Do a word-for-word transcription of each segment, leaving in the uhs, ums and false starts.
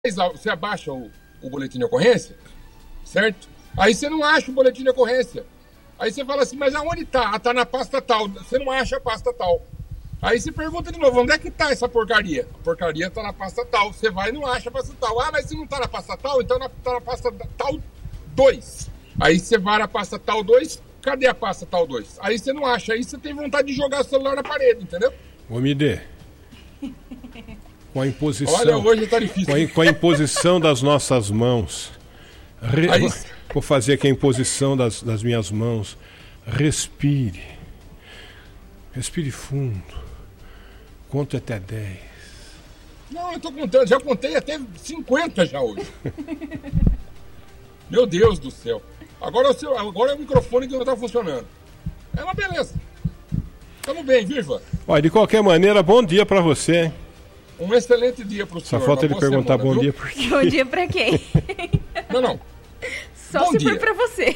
você abaixa o, o boletim de ocorrência, certo? Aí você não acha o boletim de ocorrência. Aí você fala assim, mas aonde tá? Ah, tá na pasta tal. Você não acha a pasta tal. Aí você pergunta de novo, onde é que tá essa porcaria? A porcaria tá na pasta tal. Você vai e não acha a pasta tal. Ah, mas se não tá na pasta tal, então tá na pasta tal dois. Aí você vai na pasta tal dois, cadê a pasta tal dois? Aí você não acha. Aí você tem vontade de jogar o celular na parede, entendeu? Ô, M D, com a imposição... Olha, hoje tá difícil. Com a, com a imposição das nossas mãos... Re... Aí... Vou fazer aqui a imposição das, das minhas mãos. Respire. Respire fundo. Conto até dez. Não, eu tô contando. Já contei até cinquenta já hoje. Meu Deus do céu. Agora, o seu, agora é o microfone que não tá funcionando. É uma beleza. Tamo bem, viu, Ivan? Olha, de qualquer maneira, bom dia pra você, hein? Um excelente dia pro senhor. Só falta ele perguntar semana, bom viu? dia por quê. Bom dia pra quem? Não, não. Só bom se dia. for pra você.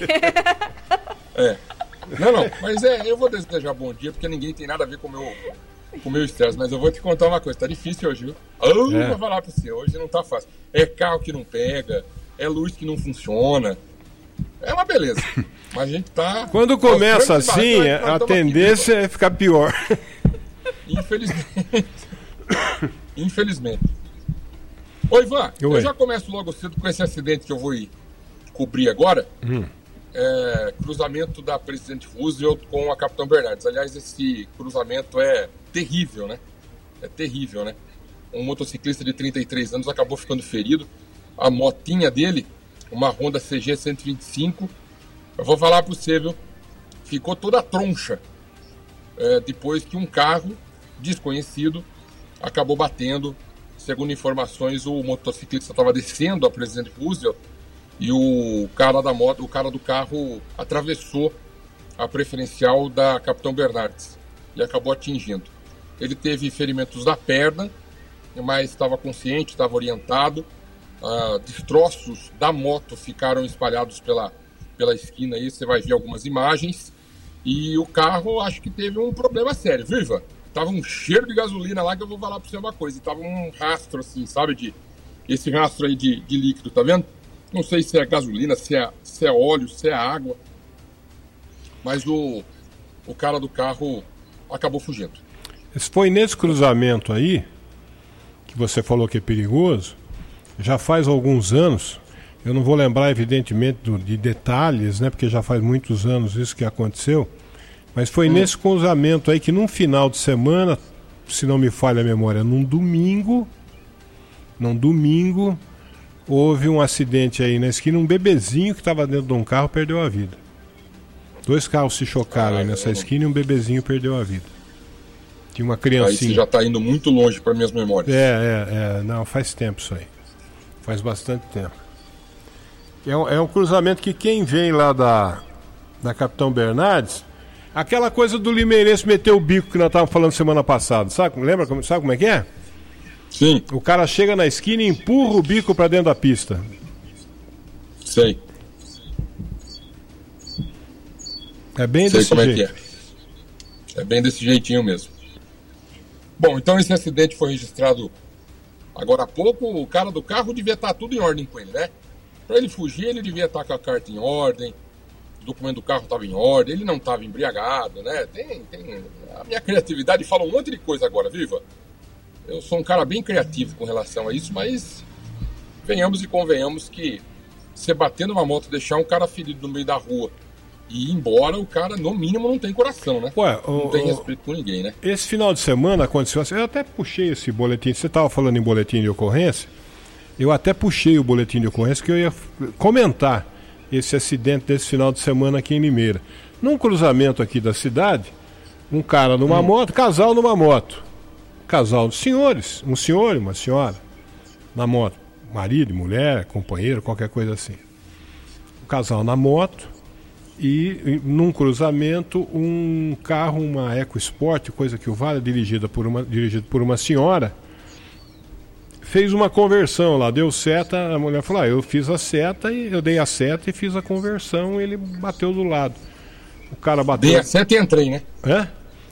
É. Não, não. Mas é, eu vou desejar bom dia, porque ninguém tem nada a ver com o meu, com o meu estresse. Mas eu vou te contar uma coisa. Tá difícil hoje, viu? Oh, é. Vou falar pra você. Hoje não tá fácil. É carro que não pega. É luz que não funciona. É uma beleza. Mas a gente tá... Quando começa assim, barra, a tendência aqui, é ficar pior. Infelizmente. Infelizmente. Ô, Ivan, Oi. eu já começo logo cedo com esse acidente que eu vou ir cobrir agora. Hum. É, cruzamento da Presidente Roosevelt com a Capitão Bernardes. Aliás, esse cruzamento é terrível, né? É terrível, né? Um motociclista de trinta e três anos acabou ficando ferido. A motinha dele, uma Honda C G cento e vinte e cinco, eu vou falar para você, viu? Ficou toda troncha. É, depois que um carro desconhecido acabou batendo. Segundo informações, o motociclista estava descendo a Presidente Roosevelt e o cara da moto, o cara do carro atravessou a preferencial da Capitão Bernardes e acabou atingindo. Ele teve ferimentos na perna, mas estava consciente, estava orientado. Ah, destroços da moto ficaram espalhados pela, pela esquina aí, você vai ver algumas imagens. E o carro, acho que teve um problema sério, viu, Ivan? Tava um cheiro de gasolina lá que eu vou falar pra você uma coisa. Tava um rastro assim, sabe? De, esse rastro aí de, de líquido, tá vendo? Não sei se é gasolina, se é, se é óleo, se é água. Mas o, o cara do carro acabou fugindo. Foi nesse cruzamento aí, que você falou que é perigoso, já faz alguns anos. Eu não vou lembrar, evidentemente, do, de detalhes, né? Porque já faz muitos anos isso que aconteceu. Mas foi hum. nesse cruzamento aí que num final de semana, se não me falha a memória, num domingo, num domingo, houve um acidente aí na esquina, um bebezinho que estava dentro de um carro perdeu a vida. Dois carros se chocaram ah, aí nessa esquina e um bebezinho perdeu a vida. Tinha uma criancinha. Aí você já está indo muito longe para minhas memórias. É, é, é, não, faz tempo isso aí. Faz bastante tempo. É um, é um cruzamento que quem vem lá da, da Capitão Bernardes... Aquela coisa do limeirense meter o bico que nós estávamos falando semana passada, sabe? Lembra? Sabe como é que é? Sim. O cara chega na esquina e empurra o bico para dentro da pista. Sei. É bem Sei desse como jeito. É, que é. É bem desse jeitinho mesmo. Bom, então esse acidente foi registrado agora há pouco. O cara do carro devia estar tudo em ordem com ele, né? Para ele fugir, ele devia estar com a carta em ordem. O documento do carro estava em ordem, ele não estava embriagado, né? Tem, tem... A minha criatividade fala um monte de coisa agora, viva. Eu sou um cara bem criativo com relação a isso, mas venhamos e convenhamos que você bater numa moto, deixar um cara ferido no meio da rua e ir embora, o cara, no mínimo, não tem coração, né? Ué, não o, tem o, respeito com ninguém, né? Esse final de semana aconteceu assim, eu até puxei esse boletim, você estava falando em boletim de ocorrência, eu até puxei o boletim de ocorrência que eu ia comentar esse acidente desse final de semana aqui em Limeira. Num cruzamento aqui da cidade, um cara numa hum. moto, casal numa moto. Casal de senhores, um senhor e uma senhora na moto. Marido, mulher, companheiro, qualquer coisa assim. O casal na moto e num cruzamento um carro, uma EcoSport, coisa que o vale, dirigida por uma, dirigido por uma senhora, fez uma conversão lá, deu seta, a mulher falou, ah, eu fiz a seta, e eu dei a seta e fiz a conversão, e ele bateu do lado. O cara bateu... Dei a seta e entrei, né? É?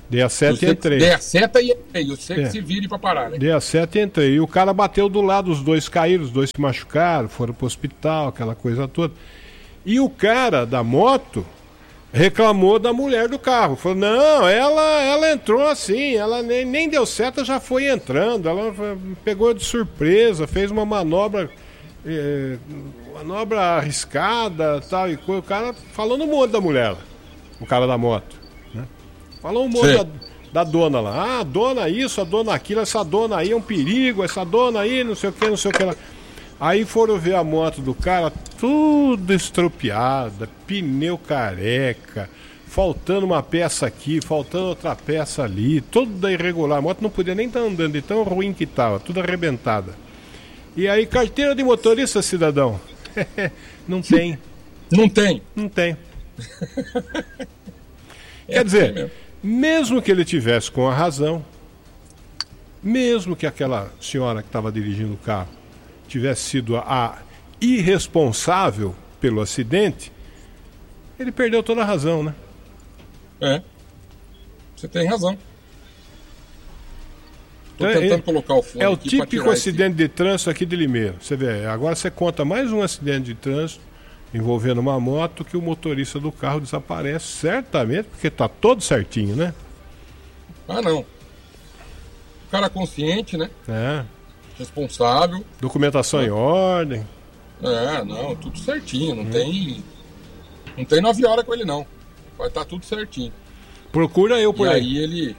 Dei a seta e entrei. Dei a seta e entrei. Eu sei é. que se vire pra parar, né? Dei a seta e entrei. E o cara bateu do lado, os dois caíram, os dois se machucaram, foram pro hospital, aquela coisa toda. E o cara da moto reclamou da mulher do carro. Falou, não, ela, ela entrou assim, ela nem, nem deu seta, já foi entrando. Ela pegou de surpresa, fez uma manobra, eh, manobra arriscada, tal e coisa. O cara falou no monte da mulher, o cara da moto, né? Falou um monte da, da dona lá. Ah, a dona isso, a dona aquilo, essa dona aí é um perigo, essa dona aí, não sei o que, não sei o que lá. Aí foram ver a moto do cara, tudo estropiada, pneu careca, faltando uma peça aqui, faltando outra peça ali, toda irregular. A moto não podia nem estar andando, de tão ruim que estava, tudo arrebentada. E aí, carteira de motorista, cidadão? Não tem. Não tem. Não tem. Quer é dizer, mesmo. mesmo que ele tivesse com a razão, mesmo que aquela senhora que estava dirigindo o carro tivesse sido a irresponsável pelo acidente, ele perdeu toda a razão, né? É. Você tem razão. Estou então, tentando é, colocar o fone É o aqui típico acidente esse... de trânsito aqui de Limeira. Você vê, agora você conta mais um acidente de trânsito envolvendo uma moto que o motorista do carro desaparece, certamente, porque está todo certinho, né? Ah, não. O cara consciente, né? É. Responsável. Documentação é. em ordem. É, não, tudo certinho. Não hum. tem. Não tem nove horas com ele, não. Vai estar tá tudo certinho. Procura eu por e aí. aí ele.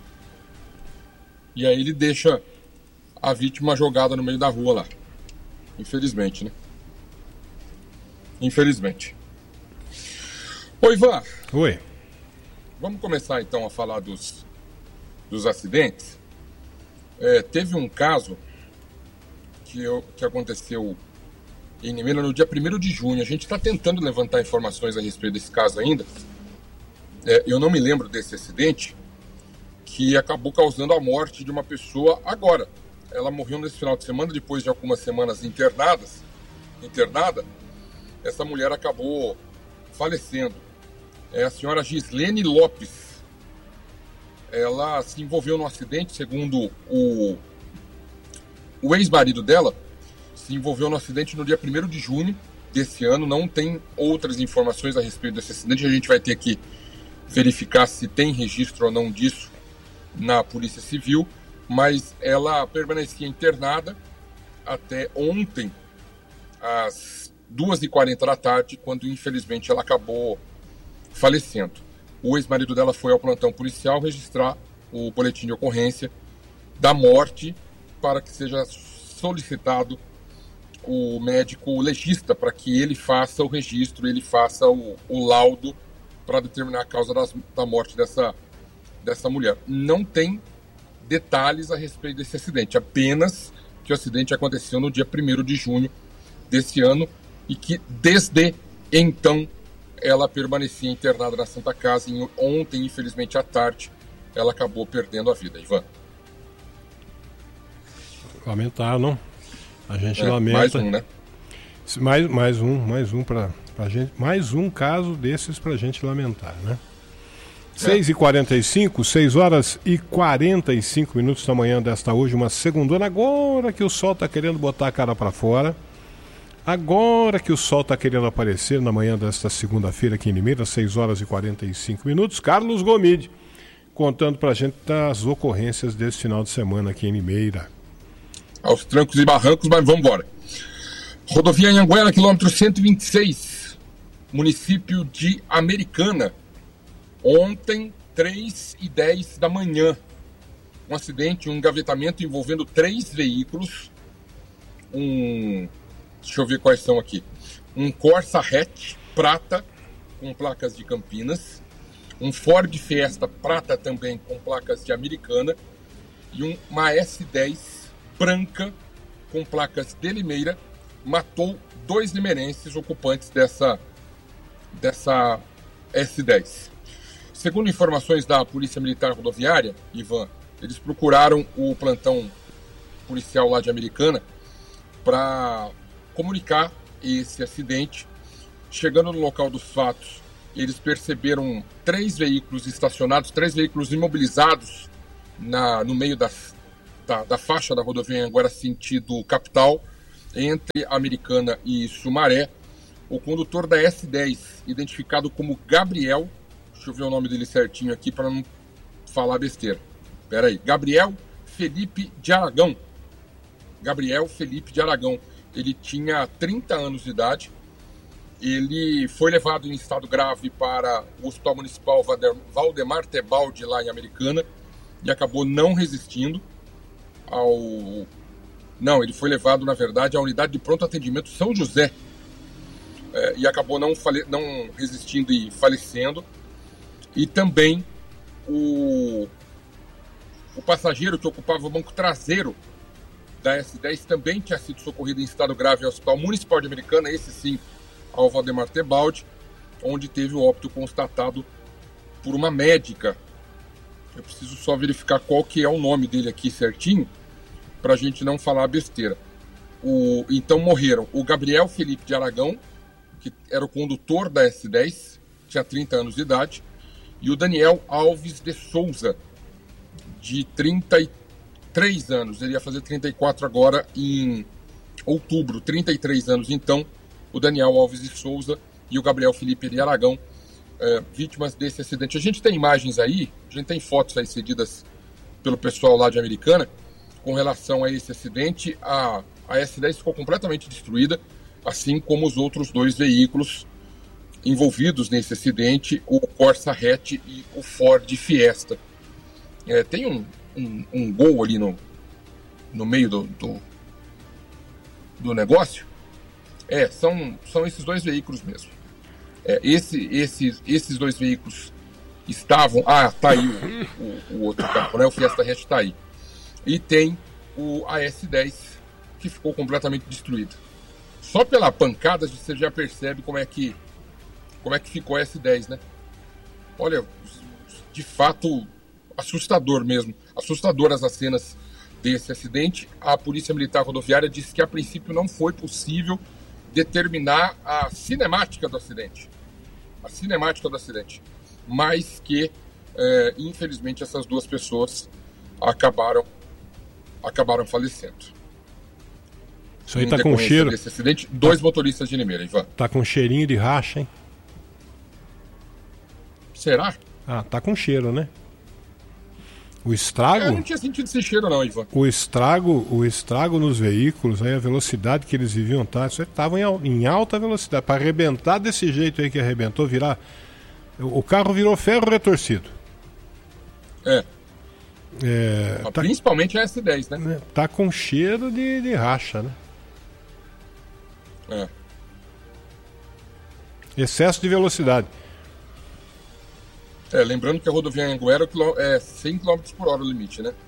E aí ele deixa a vítima jogada no meio da rua lá. Infelizmente, né? Infelizmente. Oi, Ivan. Oi. Vamos começar então a falar dos, dos acidentes. É, teve um caso que, eu, que aconteceu em Limeira no dia primeiro de junho. A gente está tentando levantar informações a respeito desse caso ainda. É, eu não me lembro desse acidente que acabou causando a morte de uma pessoa agora. Ela morreu nesse final de semana, depois de algumas semanas internadas. Internada, essa mulher acabou falecendo. É a senhora Gislene Lopes. Ela se envolveu num acidente, segundo o, o ex-marido dela, se envolveu no acidente no dia primeiro de junho desse ano. Não tem outras informações a respeito desse acidente. A gente vai ter que verificar se tem registro ou não disso na Polícia Civil, mas ela permanecia internada até ontem, às duas e quarenta da tarde, quando infelizmente ela acabou falecendo. O ex-marido dela foi ao plantão policial registrar o boletim de ocorrência da morte para que seja solicitado o médico legista para que ele faça o registro, ele faça o, o laudo para determinar a causa das, da morte dessa, dessa mulher. Não tem detalhes a respeito desse acidente, apenas que o acidente aconteceu no dia primeiro de junho desse ano e que desde então ela permanecia internada na Santa Casa e ontem, infelizmente, à tarde, ela acabou perdendo a vida. Ivan. Lamentável, não? A gente é, lamenta. Mais um, né? Mais, mais um, mais um pra, pra gente. Mais um caso desses pra gente lamentar, né? É. seis e quarenta e cinco, seis horas e quarenta e cinco minutos da manhã desta hoje, uma segundona, agora que o sol tá querendo botar a cara pra fora. Agora que o sol está querendo aparecer na manhã desta segunda-feira aqui em Limeira, seis horas e quarenta e cinco minutos, Carlos Gomide contando para a gente das ocorrências desse final de semana aqui em Limeira. Aos trancos e barrancos, mas vamos embora. Rodovia Anhanguera, quilômetro cento e vinte e seis, município de Americana. Ontem, três e dez da manhã, um acidente, um engavetamento envolvendo três veículos, um... Deixa eu ver quais são aqui. Um Corsa hatch prata com placas de Campinas, um Ford Fiesta prata também com placas de Americana e uma S dez branca com placas de Limeira matou dois limeirenses ocupantes dessa, dessa S dez. Segundo informações da Polícia Militar Rodoviária, Ivan, eles procuraram o plantão policial lá de Americana para comunicar esse acidente. Chegando no local dos fatos, eles perceberam três veículos estacionados, três veículos imobilizados na, no meio das, da, da faixa da rodovia Anhanguera sentido capital, entre Americana e Sumaré. O condutor da S dez, identificado como Gabriel, deixa eu ver o nome dele certinho aqui para não falar besteira. Espera aí, Gabriel Felipe de Aragão. Gabriel Felipe de Aragão. Ele tinha trinta anos de idade. Ele foi levado em estado grave para o Hospital Municipal Valdemar Tebaldi, lá em Americana, e acabou não resistindo ao... Não, ele foi levado, na verdade, à unidade de pronto atendimento São José, é, e acabou não, fale... não resistindo e falecendo. E também o... o passageiro que ocupava o banco traseiro da S dez também tinha sido socorrido em estado grave ao Hospital Municipal de Americana, esse sim, ao Valdemar Tebaldi, onde teve o óbito constatado por uma médica. Eu preciso só verificar qual que é o nome dele aqui certinho, para a gente não falar besteira. O, então morreram o Gabriel Felipe de Aragão, que era o condutor da S dez, tinha trinta anos de idade, e o Daniel Alves de Souza, de trinta e três anos. Ele ia fazer trinta e quatro agora em outubro, trinta e três anos então, o Daniel Alves de Souza e o Gabriel Felipe de Aragão, é, vítimas desse acidente. A gente tem imagens aí, a gente tem fotos aí cedidas pelo pessoal lá de Americana com relação a esse acidente. A, a S dez ficou completamente destruída, assim como os outros dois veículos envolvidos nesse acidente, o Corsa hatch e o Ford Fiesta. É, tem um, um, um gol ali no, no meio do, do, do negócio. É, são, são esses dois veículos mesmo. É, esse, esses, esses dois veículos estavam... Ah, tá aí o, o, o outro carro, né? O Fiesta hatch tá aí. E tem o A S dez, que ficou completamente destruído. Só pela pancada você já percebe como é que, como é que ficou a S dez, né? Olha, de fato, assustador mesmo. Assustadoras as cenas desse acidente. A Polícia Militar Rodoviária disse que a princípio não foi possível determinar a cinemática do acidente. A cinemática do acidente. Mas que, é, infelizmente, essas duas pessoas acabaram, acabaram falecendo. Isso aí tá com cheiro. Desse acidente, dois tá... motoristas de Limeira, Ivan. Tá com cheirinho de racha, hein? Será? Ah, tá com cheiro, né? O estrago... Eu não tinha sentido esse cheiro não, Ivan. O estrago, o estrago nos veículos, aí a velocidade que eles viviam, tá? Isso estavam em alta velocidade. Para arrebentar desse jeito aí que arrebentou, virar... O carro virou ferro retorcido. É. é tá... Principalmente a S dez, né? Tá com cheiro de, de racha, né? É. Excesso de velocidade. É, lembrando que a rodovia Anhanguera é cem quilômetros por hora o limite, né?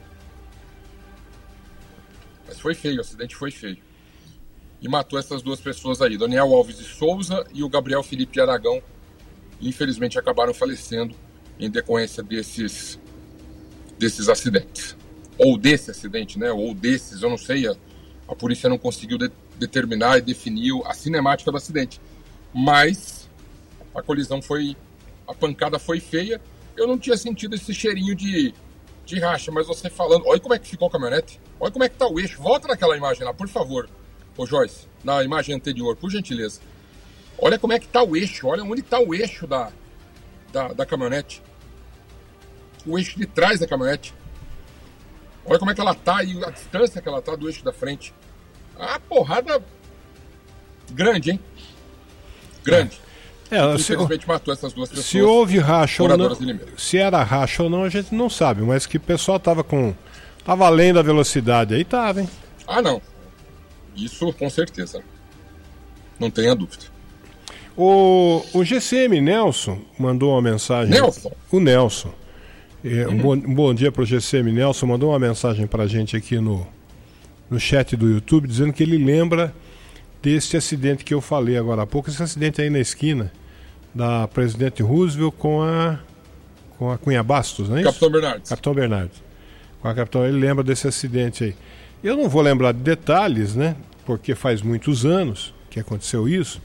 Mas foi feio, o acidente foi feio. E matou essas duas pessoas aí, Daniel Alves de Souza e o Gabriel Felipe de Aragão. Infelizmente acabaram falecendo em decorrência desses, desses acidentes. Ou desse acidente, né? Ou desses, eu não sei, a, a polícia não conseguiu de, determinar e definir a cinemática do acidente. Mas a colisão foi... A pancada foi feia. Eu não tinha sentido esse cheirinho de, de racha, mas você falando... Olha como é que ficou a caminhonete. Olha como é que tá o eixo. Volta naquela imagem lá, por favor. Ô Joyce, na imagem anterior, por gentileza. Olha como é que tá o eixo. Olha onde tá o eixo da, da, da caminhonete. O eixo de trás da caminhonete. Olha como é que ela tá e a distância que ela tá do eixo da frente. Ah, porrada grande, hein? Grande. É, infelizmente se, matou essas duas pessoas. Se houve racha ou não, se era racha ou não, a gente não sabe, mas que o pessoal tava com... Tava além da velocidade, aí tava, hein? Ah, não. Isso com certeza. Não tenha dúvida. O, o G C M Nelson mandou uma mensagem... Nelson? O Nelson. É, uhum. um, bom, um bom dia pro G C M Nelson, mandou uma mensagem pra gente aqui no, no chat do YouTube, dizendo que ele lembra... desse acidente que eu falei agora há pouco, esse acidente aí na esquina da Presidente Roosevelt com a com a Cunha Bastos, não é isso? Capitão Bernardes. Capitão Bernardes. Com a Capitão, ele lembra desse acidente aí. Eu não vou lembrar de detalhes, né? Porque faz muitos anos que aconteceu isso,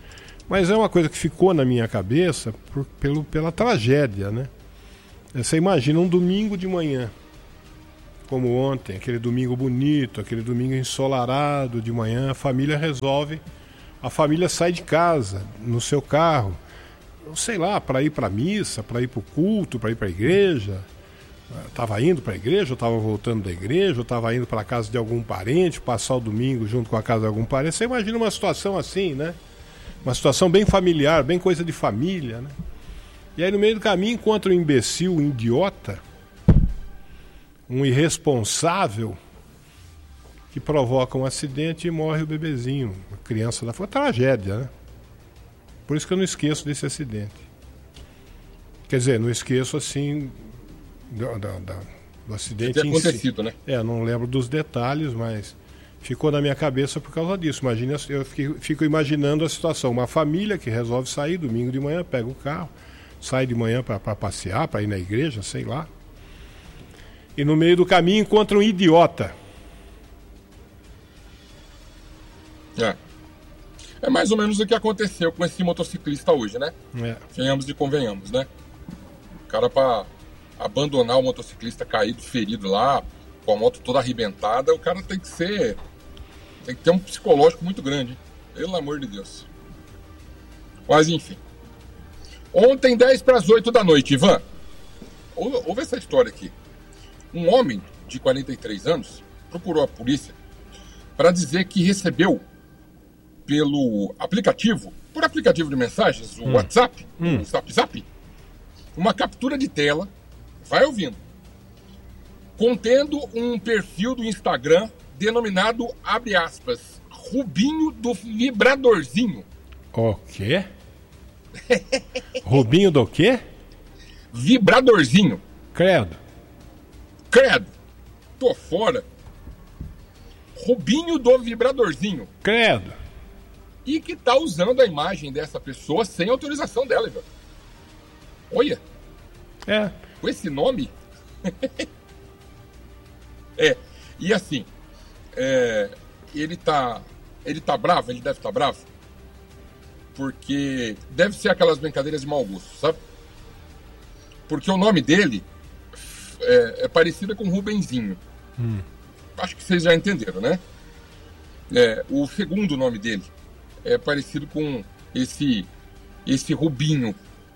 Mas é uma coisa que ficou na minha cabeça por, pelo, pela tragédia, né? Você imagina um domingo de manhã, como ontem, aquele domingo bonito, aquele domingo ensolarado de manhã, a família resolve, a família sai de casa, no seu carro, sei lá, para ir para a missa, para ir para o culto, para ir para a igreja. Estava indo para a igreja, ou estava voltando da igreja, ou estava indo para a casa de algum parente, passar o domingo junto com a casa de algum parente. Você imagina uma situação assim, né? Uma situação bem familiar, bem coisa de família, né? E aí no meio do caminho encontra um imbecil, um idiota, um irresponsável, que provoca um acidente e morre o bebezinho, a criança da... Foi uma tragédia, né? Por isso que eu não esqueço desse acidente. Quer dizer, não esqueço assim do, do, do, do acidente em acontecido, si. Né? É, não lembro dos detalhes, mas ficou na minha cabeça por causa disso. Imagina, eu fico, fico imaginando a situação. Uma família que resolve sair domingo de manhã, pega o carro, sai de manhã para passear, para ir na igreja, sei lá. E no meio do caminho encontra um idiota. É. É mais ou menos o que aconteceu com esse motociclista hoje, né? É. Venhamos e convenhamos, né? O cara, para abandonar o motociclista caído, ferido lá, com a moto toda arrebentada, o cara tem que ser... Tem que ter um psicológico muito grande, hein? Pelo amor de Deus. Mas, enfim. Ontem, dez para as oito da noite, Ivan. Ouve essa história aqui. Um homem de quarenta e três anos procurou a polícia para dizer que recebeu pelo aplicativo, por aplicativo de mensagens, o hum. WhatsApp, hum. o Zap Zap, uma captura de tela, vai ouvindo, contendo um perfil do Instagram denominado, abre aspas, Rubinho do Vibradorzinho. O quê? Rubinho do quê? Vibradorzinho. Credo. Credo. Tô fora. Rubinho do Vibradorzinho. Credo. E que tá usando a imagem dessa pessoa sem autorização dela, Ivan. Olha. É. Com esse nome. É. E assim, é, ele tá. Ele tá bravo, ele deve estar tá bravo. Porque deve ser aquelas brincadeiras de mau gosto, sabe? Porque o nome dele é, é parecido com Rubenzinho. Hum. Acho que vocês já entenderam, né? É, o segundo nome dele é parecido com esse, esse Rubinho.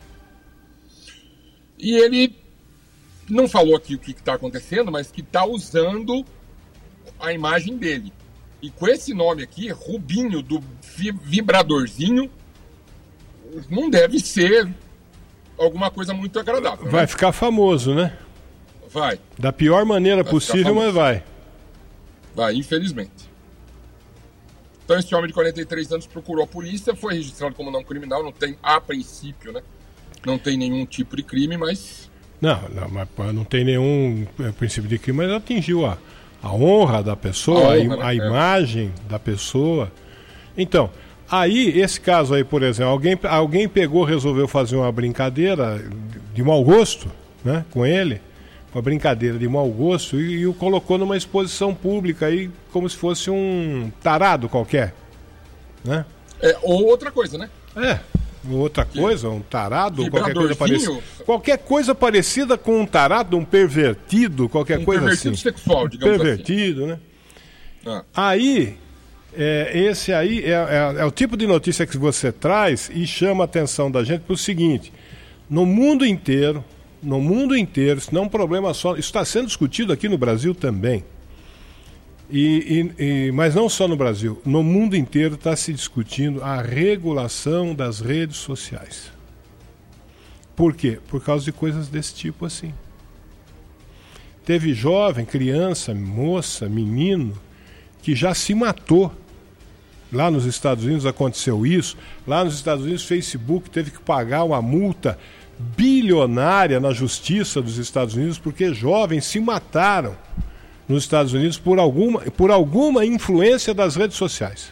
E ele não falou aqui o que está acontecendo, mas que está usando a imagem dele. E com esse nome aqui, Rubinho do Vibradorzinho, não deve ser alguma coisa muito agradável. Vai né? ficar famoso, né? Vai. Da pior maneira vai possível, mas vai. Vai, infelizmente. Então esse homem de quarenta e três anos procurou a polícia, foi registrado como não criminal, não tem, a princípio, né? Não tem nenhum tipo de crime, mas... Não, não, mas não tem nenhum princípio de crime, mas atingiu a, a honra da pessoa, a, honra, a, a né? imagem da pessoa. Então, aí, esse caso aí, por exemplo, alguém, alguém pegou, resolveu fazer uma brincadeira de mau gosto, né, com ele, uma brincadeira de mau gosto, e, e o colocou numa exposição pública aí, como se fosse um tarado qualquer, né? É, ou outra coisa, né? É, outra coisa, um tarado, qualquer coisa parecida. Qualquer coisa parecida com um tarado, um pervertido, qualquer um coisa assim. Pervertido sexual, digamos pervertido, assim. né? Ah. Aí, é, esse aí é, é, é o tipo de notícia que você traz e chama a atenção da gente para o seguinte: no mundo inteiro, no mundo inteiro, isso não é um problema só, isso está sendo discutido aqui no Brasil também. E, e, e, mas não só no Brasil, no mundo inteiro está se discutindo a regulação das redes sociais. Por quê? Por causa de coisas desse tipo assim. Teve jovem, criança, moça, menino, que já se matou. Lá nos Estados Unidos aconteceu isso. Lá nos Estados Unidos, Facebook teve que pagar uma multa bilionária na justiça dos Estados Unidos porque jovens se mataram nos Estados Unidos por alguma, por alguma influência das redes sociais.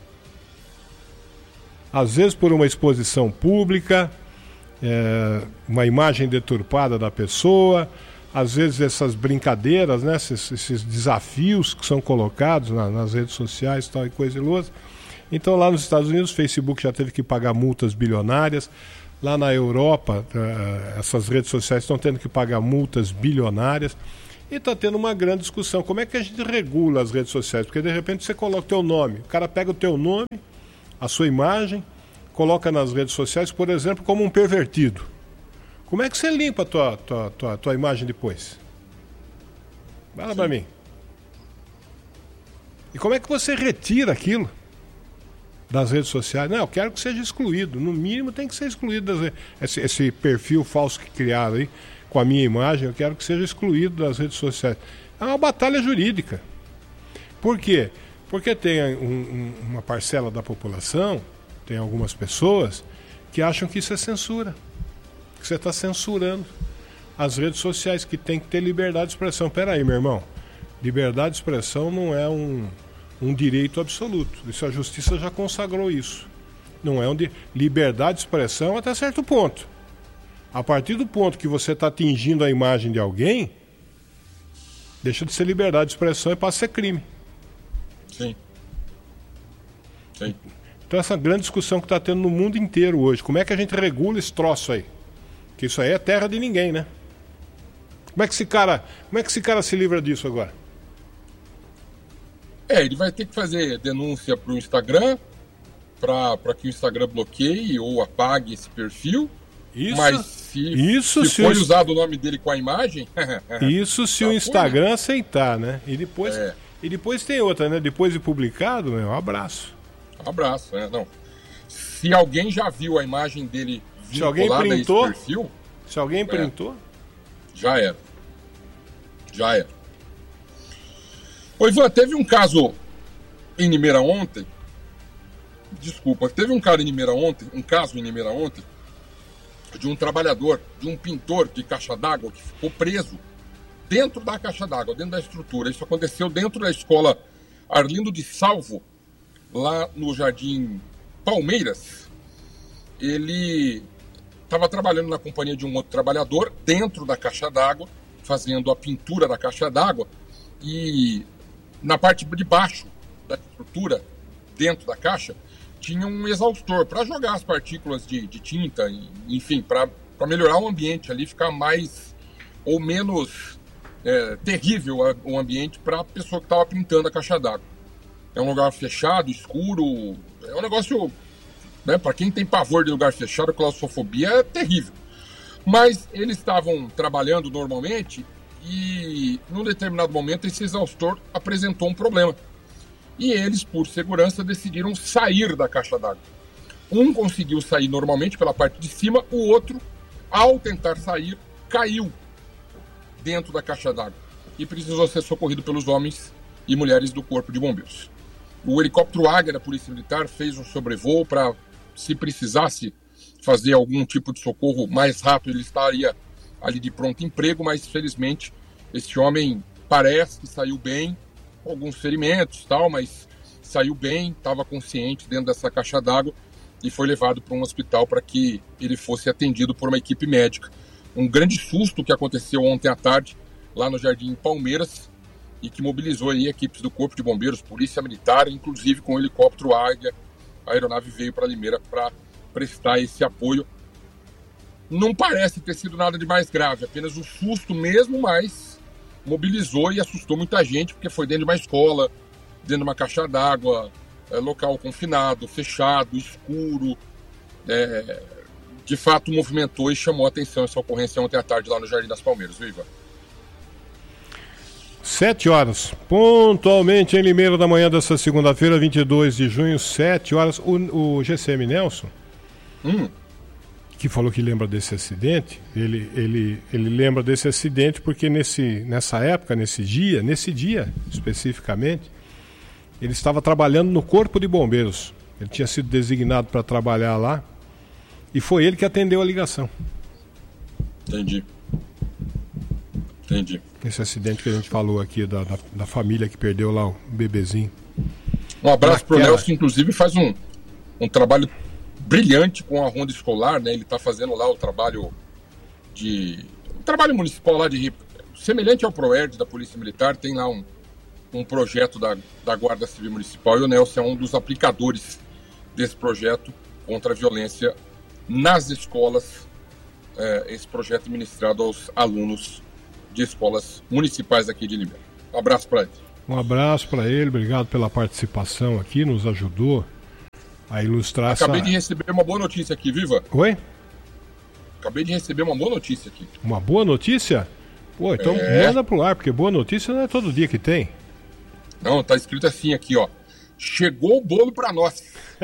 Às vezes por uma exposição pública, é, uma imagem deturpada da pessoa, às vezes essas brincadeiras, né, esses, esses desafios que são colocados na, nas redes sociais, tal e coisa e louca. Então lá nos Estados Unidos o Facebook já teve que pagar multas bilionárias. Lá na Europa, uh, essas redes sociais estão tendo que pagar multas bilionárias. E está tendo uma grande discussão. Como é que a gente regula as redes sociais? Porque de repente você coloca o teu nome. O cara pega o teu nome, a sua imagem, coloca nas redes sociais, por exemplo, como um pervertido. Como é que você limpa a tua, tua, tua, tua imagem depois? Fala para mim. E como é que você retira aquilo das redes sociais? Não, eu quero que seja excluído. No mínimo tem que ser excluído das redes. Esse, esse perfil falso que criaram aí, com a minha imagem, eu quero que seja excluído das redes sociais. É uma batalha jurídica. Por quê? Porque tem um, um, uma parcela da população, tem algumas pessoas, que acham que isso é censura. Que você está censurando as redes sociais, que tem que ter liberdade de expressão. Peraí, meu irmão. Liberdade de expressão não é um, um direito absoluto. Isso, a justiça já consagrou isso. Não é um di... Liberdade de expressão até certo ponto. A partir do ponto que você está atingindo a imagem de alguém, deixa de ser liberdade de expressão e passa a ser crime. Sim. Sim. Então essa grande discussão que está tendo no mundo inteiro hoje, como é que a gente regula esse troço aí? Porque isso aí é terra de ninguém, né? Como é que esse cara, como é que esse cara se livra disso agora? É, ele vai ter que fazer denúncia para o Instagram, para que o Instagram bloqueie ou apague esse perfil. Isso, mas se, isso se, se for o... usado o nome dele com a imagem... Isso se o Instagram foi, né? aceitar, né? E depois, é. e depois tem outra, né? Depois de publicado, meu, um abraço. Um abraço, né? Não. Se alguém já viu a imagem dele se alguém printou, a esse perfil... Se alguém printou... É, já era. Já era. Ô, Ivan, teve um caso em Limeira ontem... Desculpa, teve um cara em Limeira ontem, um caso em Limeira ontem, de um trabalhador, de um pintor de caixa d'água que ficou preso dentro da caixa d'água, dentro da estrutura. Isso aconteceu dentro da escola Arlindo de Salvo, lá no Jardim Palmeiras. Ele estava trabalhando na companhia de um outro trabalhador dentro da caixa d'água, fazendo a pintura da caixa d'água, e na parte de baixo da estrutura, dentro da caixa, tinha um exaustor para jogar as partículas de, de tinta, enfim, para melhorar o ambiente ali, ficar mais ou menos é, terrível o ambiente para a pessoa que estava pintando a caixa d'água. É um lugar fechado, escuro, é um negócio, né, para quem tem pavor de lugar fechado, claustrofobia é terrível. Mas eles estavam trabalhando normalmente e, num determinado momento, esse exaustor apresentou um problema. E eles, por segurança, decidiram sair da caixa d'água. Um conseguiu sair normalmente pela parte de cima, o outro, ao tentar sair, caiu dentro da caixa d'água e precisou ser socorrido pelos homens e mulheres do Corpo de Bombeiros. O helicóptero Águia da Polícia Militar fez um sobrevoo para, se precisasse fazer algum tipo de socorro mais rápido, ele estaria ali de pronto emprego, mas felizmente esse homem parece que saiu bem, alguns ferimentos, tal, mas saiu bem, estava consciente dentro dessa caixa d'água e foi levado para um hospital para que ele fosse atendido por uma equipe médica. Um grande susto que aconteceu ontem à tarde lá no Jardim Palmeiras e que mobilizou aí equipes do Corpo de Bombeiros, Polícia Militar, inclusive com o helicóptero Águia. A aeronave veio para Limeira para prestar esse apoio. Não parece ter sido nada de mais grave, apenas um susto mesmo, mas mobilizou e assustou muita gente, porque foi dentro de uma escola, dentro de uma caixa d'água, é, local confinado, fechado, escuro. É, de fato, movimentou e chamou a atenção essa ocorrência ontem à tarde lá no Jardim das Palmeiras, viu, Ivan? Sete horas, pontualmente em Limeira da manhã dessa segunda-feira, vinte e dois de junho, sete horas. O, o G C M Nelson, hum. que falou que lembra desse acidente, ele, ele, ele lembra desse acidente porque nesse, nessa época, nesse dia, nesse dia especificamente, ele estava trabalhando no Corpo de Bombeiros. Ele tinha sido designado para trabalhar lá e foi ele que atendeu a ligação. Entendi. Entendi. Esse acidente que a gente falou aqui da, da, da família que perdeu lá o bebezinho. Um abraço para o Nelson, que inclusive faz um, um trabalho brilhante com a ronda escolar, né? Ele está fazendo lá o trabalho de... um trabalho municipal lá de... semelhante ao PROERD da Polícia Militar, tem lá um, um projeto da, da Guarda Civil Municipal, e o Nelson é um dos aplicadores desse projeto contra a violência nas escolas, é, esse projeto ministrado aos alunos de escolas municipais aqui de Limeira. Um abraço para ele. Um abraço para ele, obrigado pela participação aqui, nos ajudou a ilustrar. Acabei essa... de receber uma boa notícia aqui, Viva. Oi? Acabei de receber uma boa notícia aqui. Uma boa notícia? Pô, então é... manda pro ar, porque boa notícia não é todo dia que tem. Não, tá escrito assim aqui, ó. Chegou o bolo pra nós.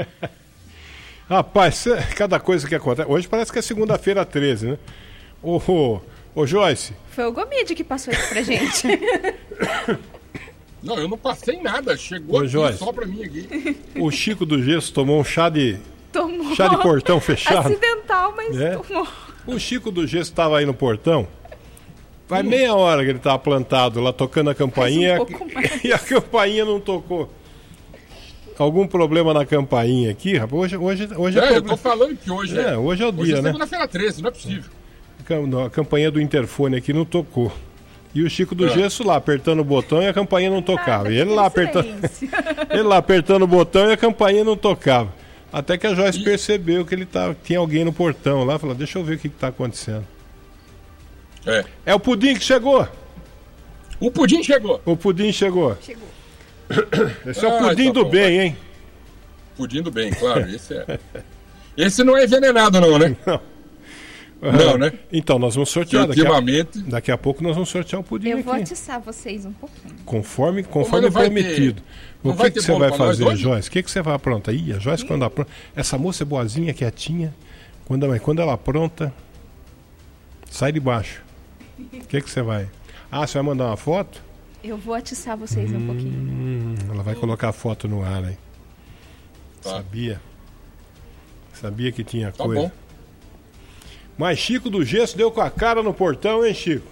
Rapaz, cada coisa que acontece. Hoje parece que é segunda-feira treze, né? Ô, ô, ô Joyce. Foi o Gomide que passou isso pra gente. Não, eu não passei nada. Chegou ô, Joyce, só pra mim aqui. O Chico do Gesso tomou um chá de... Tomou. Chá de portão fechado. Acidental, mas é. tomou. O Chico do Gesso estava aí no portão. Faz hum. meia hora que ele estava plantado lá tocando a campainha um e a campainha não tocou. Algum problema na campainha aqui, rapaz? Hoje, hoje, hoje é, é eu tô falando que hoje é. é hoje é o hoje dia, é né? segunda-feira treze, não é possível. A campainha do interfone aqui não tocou. E o Chico do é. Gesso lá apertando o botão e a campainha não tocava. Ah, e ele lá apertando ele lá apertando o botão e a campainha não tocava. Até que a Joyce e... percebeu que ele tava, tinha alguém no portão lá, falou: deixa eu ver o que está acontecendo. É. É o Pudim que chegou. O Pudim chegou. O Pudim chegou. Chegou. Esse é o Pudim ah, tá do bom, bem, vai. Hein? Pudim do bem, claro. Esse é. Esse não é envenenado, não, né? Não. Não, né? Então, nós vamos sortear. Daqui a, daqui a pouco nós vamos sortear o pudim Eu aqui. vou atiçar vocês um pouquinho. Conforme, conforme prometido. Ter, o que, que você vai fazer, Joyce? O que, que você vai aprontar? Ih, a Joyce, quando apronta. Essa moça é boazinha, quietinha. Quando, quando ela apronta, sai de baixo. O que, que você vai? Ah, você vai mandar uma foto? Eu vou atiçar vocês hum, um pouquinho. Ela vai colocar a foto no ar aí. Tá. Sabia. Sabia que tinha tá coisa. Bom. Mas Chico do Gesso deu com a cara no portão, hein, Chico?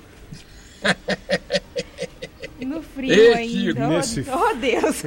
No frio Ei, ainda. Chico, oh, nesse... oh, Deus.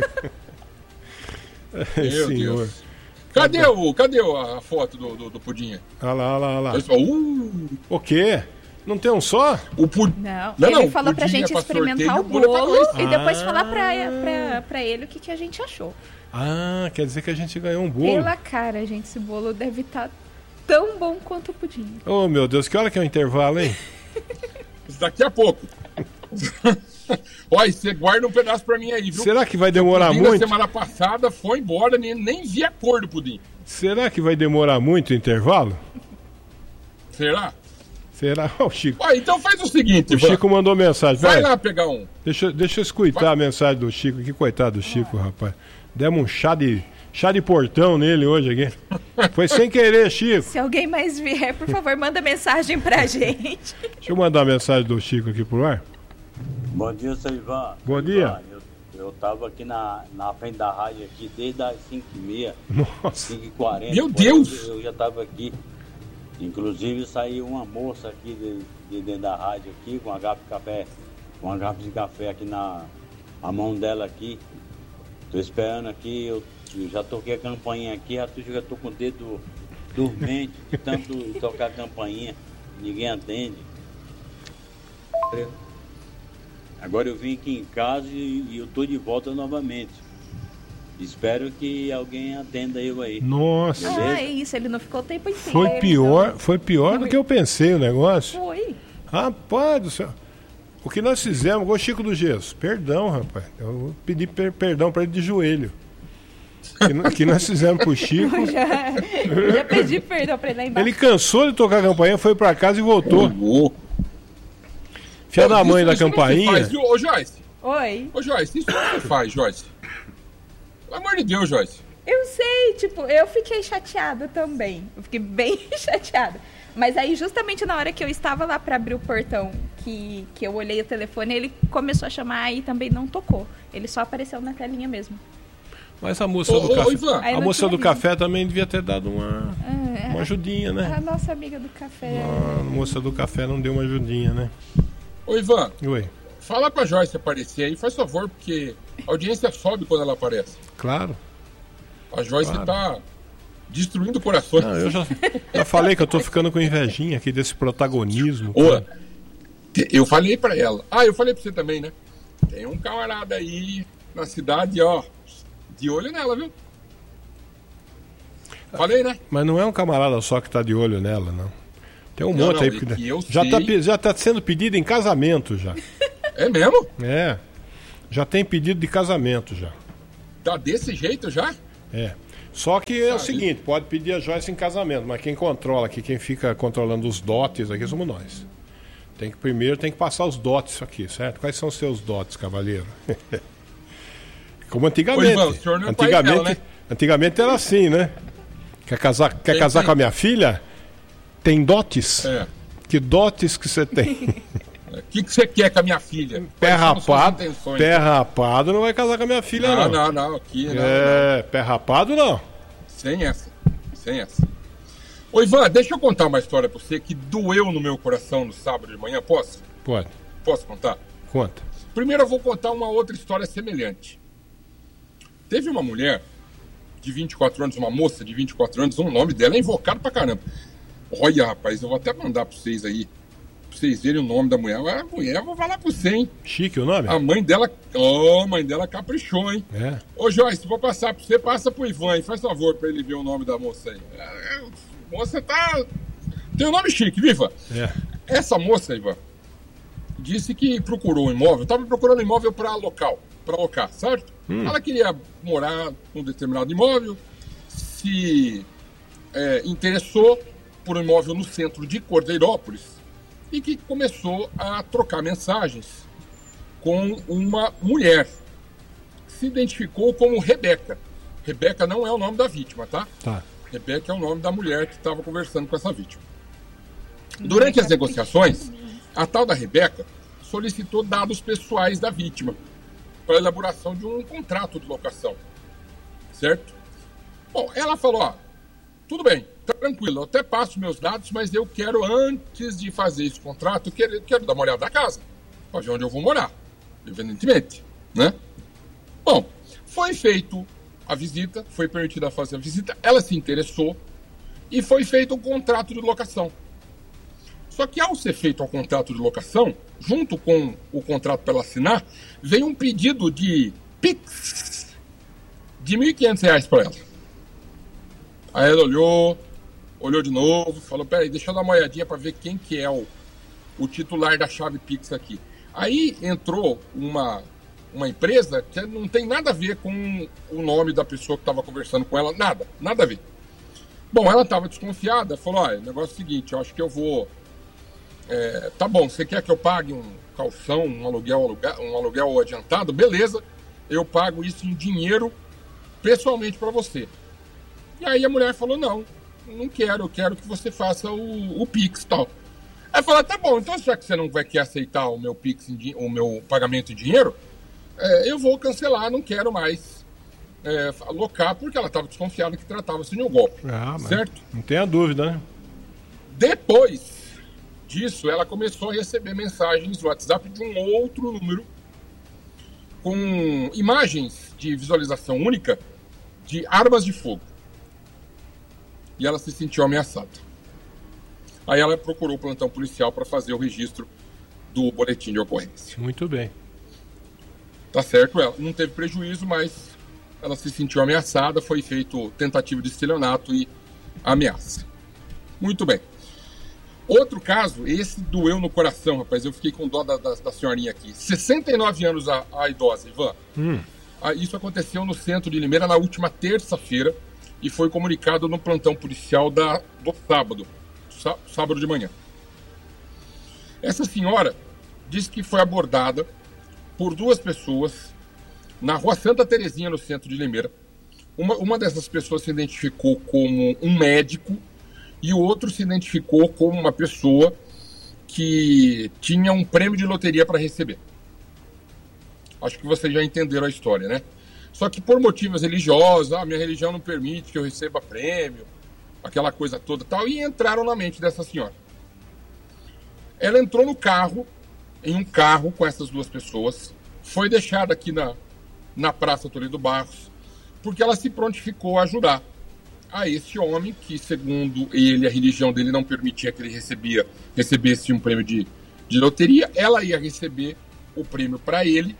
Meu Senhor. Deus. Cadê, o, cadê a foto do, do, do pudim? Olha lá, olha lá, olha lá. Pessoal, uh... O quê? Não tem um só? O pu... Não, não, ele não, falou pra gente pra experimentar sorteio, o bolo ah. e depois falar pra, pra, pra ele o que, que a gente achou. Ah, quer dizer que a gente ganhou um bolo. Pela cara, gente, esse bolo deve estar tão bom quanto o pudim. Oh, meu Deus, que hora que é o intervalo, hein? Daqui a pouco. Olha, você guarda um pedaço pra mim aí, viu? Será que vai demorar pudim muito? Na semana passada foi embora, nem, nem vi a cor do pudim. Será que vai demorar muito o intervalo? Será? Será? Ó, oh, Chico. Ah, então faz o seguinte, o Chico mandou mensagem. Vai, vai lá pegar um. Deixa, deixa eu escutar vai. a mensagem do Chico. Que coitado do Chico, vai. rapaz. Demos um chá de, chá de portão nele hoje aqui. Foi sem querer, Chico. Se alguém mais vier, por favor, manda mensagem pra gente. Deixa eu mandar a mensagem do Chico aqui pro ar. Bom dia, seu Ivan. Bom Ivan, dia. Eu, eu tava aqui na, na frente da rádio aqui desde as cinco e meia. Nossa. cinco e quarenta. Meu Deus! Eu, eu já tava aqui. Inclusive saiu uma moça aqui de, de dentro da rádio aqui com uma garrafa de café, com uma garrafa de café aqui na a mão dela aqui. Tô esperando aqui, eu, eu já toquei a campainha aqui, já tô, já tô com o dedo dormente, de tanto tocar a campainha, ninguém atende. Agora eu vim aqui em casa e, e eu tô de volta novamente. Espero que alguém atenda eu aí. Nossa. Beleza? Ah, é isso, ele não ficou o tempo inteiro. Foi pior, então. foi pior foi. do que eu pensei o negócio. Foi. Rapaz do céu. O que nós fizemos, o Chico do Gesso, perdão, rapaz. Eu pedi per perdão para ele de joelho. O que, que nós fizemos pro Chico. Eu já, eu já pedi perdão para ele lá embaixo. Ele cansou de tocar a campainha, foi para casa e voltou. Oh, Filha da mãe isso, da isso campainha. Faz, ô, Joyce. Oi. Ô, Joyce, isso que você faz, Joyce? Pelo amor de Deus, Joyce. Eu sei, tipo, eu fiquei chateada também. Eu fiquei bem chateada. Mas aí, justamente na hora que eu estava lá para abrir o portão, que, que eu olhei o telefone, ele começou a chamar e também não tocou. Ele só apareceu na telinha mesmo. Mas a moça ô, do ô, café, Ivan, a moça do café também devia ter dado uma, é, uma ajudinha, né? A nossa amiga do café. A moça do café não deu uma ajudinha, né? Ô, Ivan. Oi. Fala pra Joyce aparecer aí, faz favor, porque a audiência sobe quando ela aparece. Claro. A Joyce claro. tá destruindo corações. Não, eu já, já falei que eu tô ficando com invejinha aqui desse protagonismo. Ô, eu falei pra ela. Ah, eu falei pra você também, né? tem um camarada aí na cidade, ó, de olho nela, viu? Falei, né? Mas não é um camarada só que tá de olho nela, não. Tem um não, monte não, aí. Que eu já, sei... tá, já tá sendo pedido em casamento já. É mesmo? É. Já tem pedido de casamento já. Tá desse jeito já? É. Só que é ah, o seguinte, pode pedir a Joyce em casamento, mas quem controla aqui, quem fica controlando os dotes aqui somos nós. Tem que primeiro tem que passar os dotes aqui, certo? Quais são os seus dotes, cavaleiro? Como antigamente. Ivan, o senhor não é antigamente, pai dela, né? Antigamente era assim, né? Quer casar, quer tem, casar tem. com a minha filha? Tem dotes? É. Que dotes que você tem? O que, que você quer com a minha filha? Pé rapado, pé rapado não vai casar com a minha filha, não. Não, não, não. Aqui, não, é, não. Pé rapado, não. Sem essa. Sem essa. Ô, Ivan, deixa eu contar uma história pra você que doeu no meu coração no sábado de manhã. Posso? Pode. Posso contar? Conta. Primeiro eu vou contar uma outra história semelhante. Teve uma mulher de vinte e quatro anos, uma moça de vinte e quatro anos, o nome dela é invocado pra caramba. Olha, rapaz, eu vou até mandar pra vocês aí. Vocês verem o nome da mulher. A mulher, eu vou falar pra você, hein? Chique o nome? A mãe dela, oh, a mãe dela caprichou, hein? É. Ô, Joyce, vou passar pra você, passa pro Ivan aí, faz favor pra ele ver o nome da moça aí. É, moça tá... Tem um nome chique, viva? É. Essa moça, Ivan, disse que procurou um imóvel, tava procurando um imóvel pra local, pra alocar, certo? Hum. Ela queria morar num determinado imóvel, se é, interessou por um imóvel no centro de Cordeirópolis, e que começou a trocar mensagens com uma mulher que se identificou como Rebeca. Rebeca não é o nome da vítima, tá? Tá. Rebeca é o nome da mulher que estava conversando com essa vítima. Durante as negociações, a tal da Rebeca solicitou dados pessoais da vítima para a elaboração de um contrato de locação, certo? Bom, ela falou, ó, tudo bem, tranquilo, eu até passo meus dados, mas eu quero, antes de fazer esse contrato, eu quero, quero dar uma olhada na casa, para ver onde eu vou morar, evidentemente, né? Bom, foi feito a visita, foi permitida fazer a visita, ela se interessou e foi feito um contrato de locação. Só que ao ser feito o contrato de locação, junto com o contrato para ela assinar, veio um pedido de Pix de mil e quinhentos reais para ela. Aí ela olhou, olhou de novo, falou, peraí, deixa eu dar uma olhadinha para ver quem que é o, o titular da chave Pix aqui. Aí entrou uma, uma empresa que não tem nada a ver com o nome da pessoa que estava conversando com ela, nada, nada a ver. Bom, ela estava desconfiada, falou, olha, o negócio é o seguinte, eu acho que eu vou... É, tá bom, você quer que eu pague um calção, um aluguel, aluguel, um aluguel adiantado? Beleza, eu pago isso em dinheiro pessoalmente para você. E aí a mulher falou, não, não quero, eu quero que você faça o, o Pix e tal. Aí falou, tá bom, então já que você não vai querer aceitar o meu Pix, em, o meu pagamento em dinheiro, é, eu vou cancelar, não quero mais é, alocar, porque ela estava desconfiada que tratava-se de um golpe, ah, certo? Não tenha dúvida, né? Depois disso, ela começou a receber mensagens no WhatsApp de um outro número com imagens de visualização única de armas de fogo. E ela se sentiu ameaçada. Aí ela procurou o plantão policial para fazer o registro do boletim de ocorrência. Muito bem. Tá certo, ela não teve prejuízo, mas ela se sentiu ameaçada, foi feito tentativa de estelionato e ameaça. Muito bem. Outro caso, esse doeu no coração, rapaz. Eu fiquei com dó da, da, da senhorinha aqui. sessenta e nove anos a, a idosa, Ivan. Hum. Ah, isso aconteceu no centro de Limeira na última terça-feira e foi comunicado no plantão policial da, do sábado, sá, sábado de manhã. Essa senhora disse que foi abordada por duas pessoas na rua Santa Terezinha, no centro de Limeira. Uma, uma dessas pessoas se identificou como um médico e o outro se identificou como uma pessoa que tinha um prêmio de loteria para receber. Acho que vocês já entenderam a história, né? Só que por motivos religiosos, ah, minha religião não permite que eu receba prêmio, aquela coisa toda e tal, e entraram na mente dessa senhora. Ela entrou no carro, em um carro com essas duas pessoas, foi deixada aqui na, na Praça Toledo Barros, porque ela se prontificou a ajudar a esse homem que, segundo ele, a religião dele não permitia que ele recebia, recebesse um prêmio de, de loteria. Ela ia receber o prêmio para ele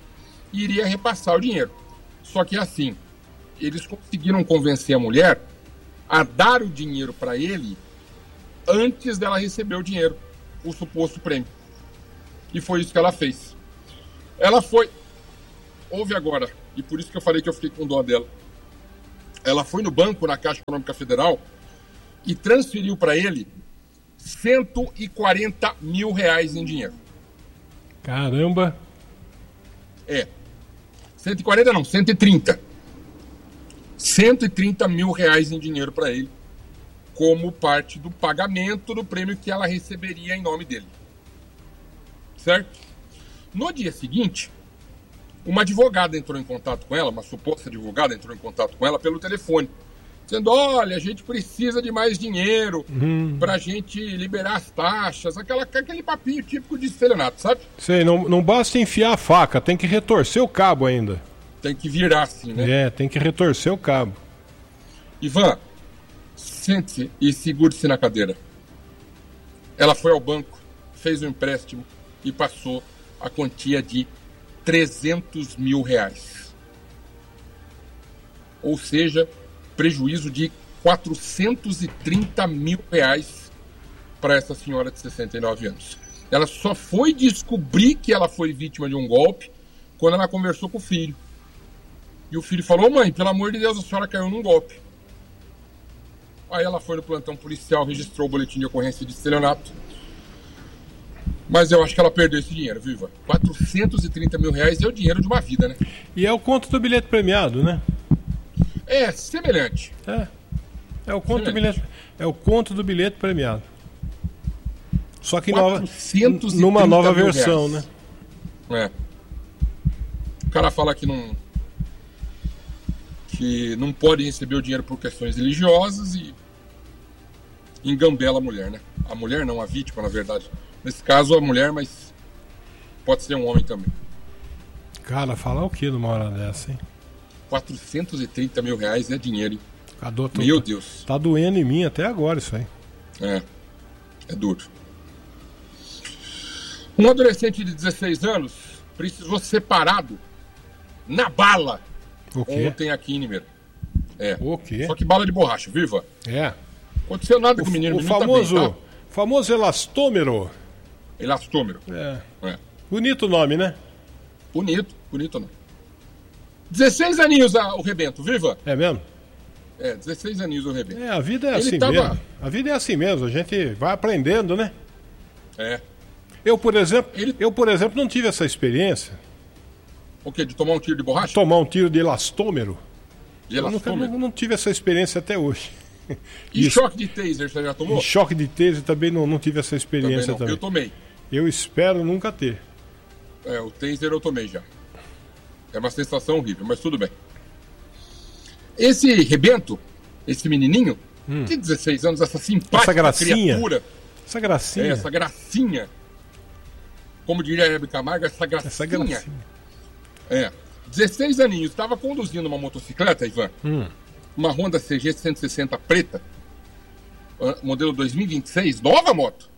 e iria repassar o dinheiro. Só que assim, eles conseguiram convencer a mulher a dar o dinheiro para ele antes dela receber o dinheiro, o suposto prêmio. E foi isso que ela fez. Ela foi... Ouve agora, e por isso que eu falei que eu fiquei com dó dela. Ela foi no banco, na Caixa Econômica Federal, e transferiu para ele cento e quarenta mil reais em dinheiro. Caramba! É. cento e quarenta não, cento e trinta. cento e trinta mil reais em dinheiro para ele, como parte do pagamento do prêmio que ela receberia em nome dele. Certo? No dia seguinte, uma advogada entrou em contato com ela, uma suposta advogada entrou em contato com ela pelo telefone, dizendo, olha, a gente precisa de mais dinheiro uhum. para a gente liberar as taxas, aquela, aquele papinho típico de estelionato, sabe? Sei, não, não basta enfiar a faca, tem que retorcer o cabo ainda. Tem que virar assim, né? É, tem que retorcer o cabo. Ivan, sente-se e segure-se na cadeira. Ela foi ao banco, fez um empréstimo e passou a quantia de trezentos mil reais. Ou seja, prejuízo de quatrocentos e trinta mil reais para essa senhora de sessenta e nove anos. Ela só foi descobrir que ela foi vítima de um golpe quando ela conversou com o filho. E o filho falou, mãe, pelo amor de Deus, a senhora caiu num golpe. Aí ela foi no plantão policial, registrou o boletim de ocorrência de estelionato. Mas eu acho que ela perdeu esse dinheiro, viva. quatrocentos e trinta mil reais é o dinheiro de uma vida, né? E é o conto do bilhete premiado, né? É, semelhante. É. É o conto, do bilhete, é o conto do bilhete premiado. Só que nova, numa nova versão, reais. Né? É. O cara fala que não, que não pode receber o dinheiro por questões religiosas e engambela a mulher, né? A mulher não, a vítima, na verdade. Nesse caso, a mulher, mas pode ser um homem também. Cara, falar o que numa hora dessa, hein? quatrocentos e trinta mil reais é dinheiro, hein? Cadô, tô, Meu Deus. Tá doendo em mim até agora isso aí. É, é duro. Um adolescente de dezesseis anos precisou ser parado na bala ontem aqui em Limeira. É. O quê? Só que bala de borracha, viva? É. Aconteceu nada o, com o menino. O, o menino famoso, tá bem, tá? famoso elastômero. Elastômero. É. é. Bonito nome, né? Bonito, bonito não. dezesseis aninhos o rebento, viva? É mesmo? É, dezesseis aninhos o rebento. É, a vida é Ele assim tava... mesmo. A vida é assim mesmo, a gente vai aprendendo, né? É. Eu, por exemplo, Ele... eu, por exemplo, não tive essa experiência. O quê? De tomar um tiro de borracha? Tomar um tiro de elastômero? De elastômero? Eu nunca, não, não tive essa experiência até hoje. E Isso. choque de taser, você já tomou? E choque de taser também não, não tive essa experiência também, também. Eu tomei. Eu espero nunca ter. É, o taser eu tomei já. É uma sensação horrível, mas tudo bem. Esse rebento, esse menininho, hum. de dezesseis anos, essa simpática essa gracinha, criatura. Essa gracinha. É, essa gracinha. Como diria a Hebe Camargo, essa gracinha. Essa gracinha. É. dezesseis aninhos, estava conduzindo uma motocicleta, Ivan. Hum. Uma Honda C G cento e sessenta preta. Modelo dois mil e vinte e seis, nova moto.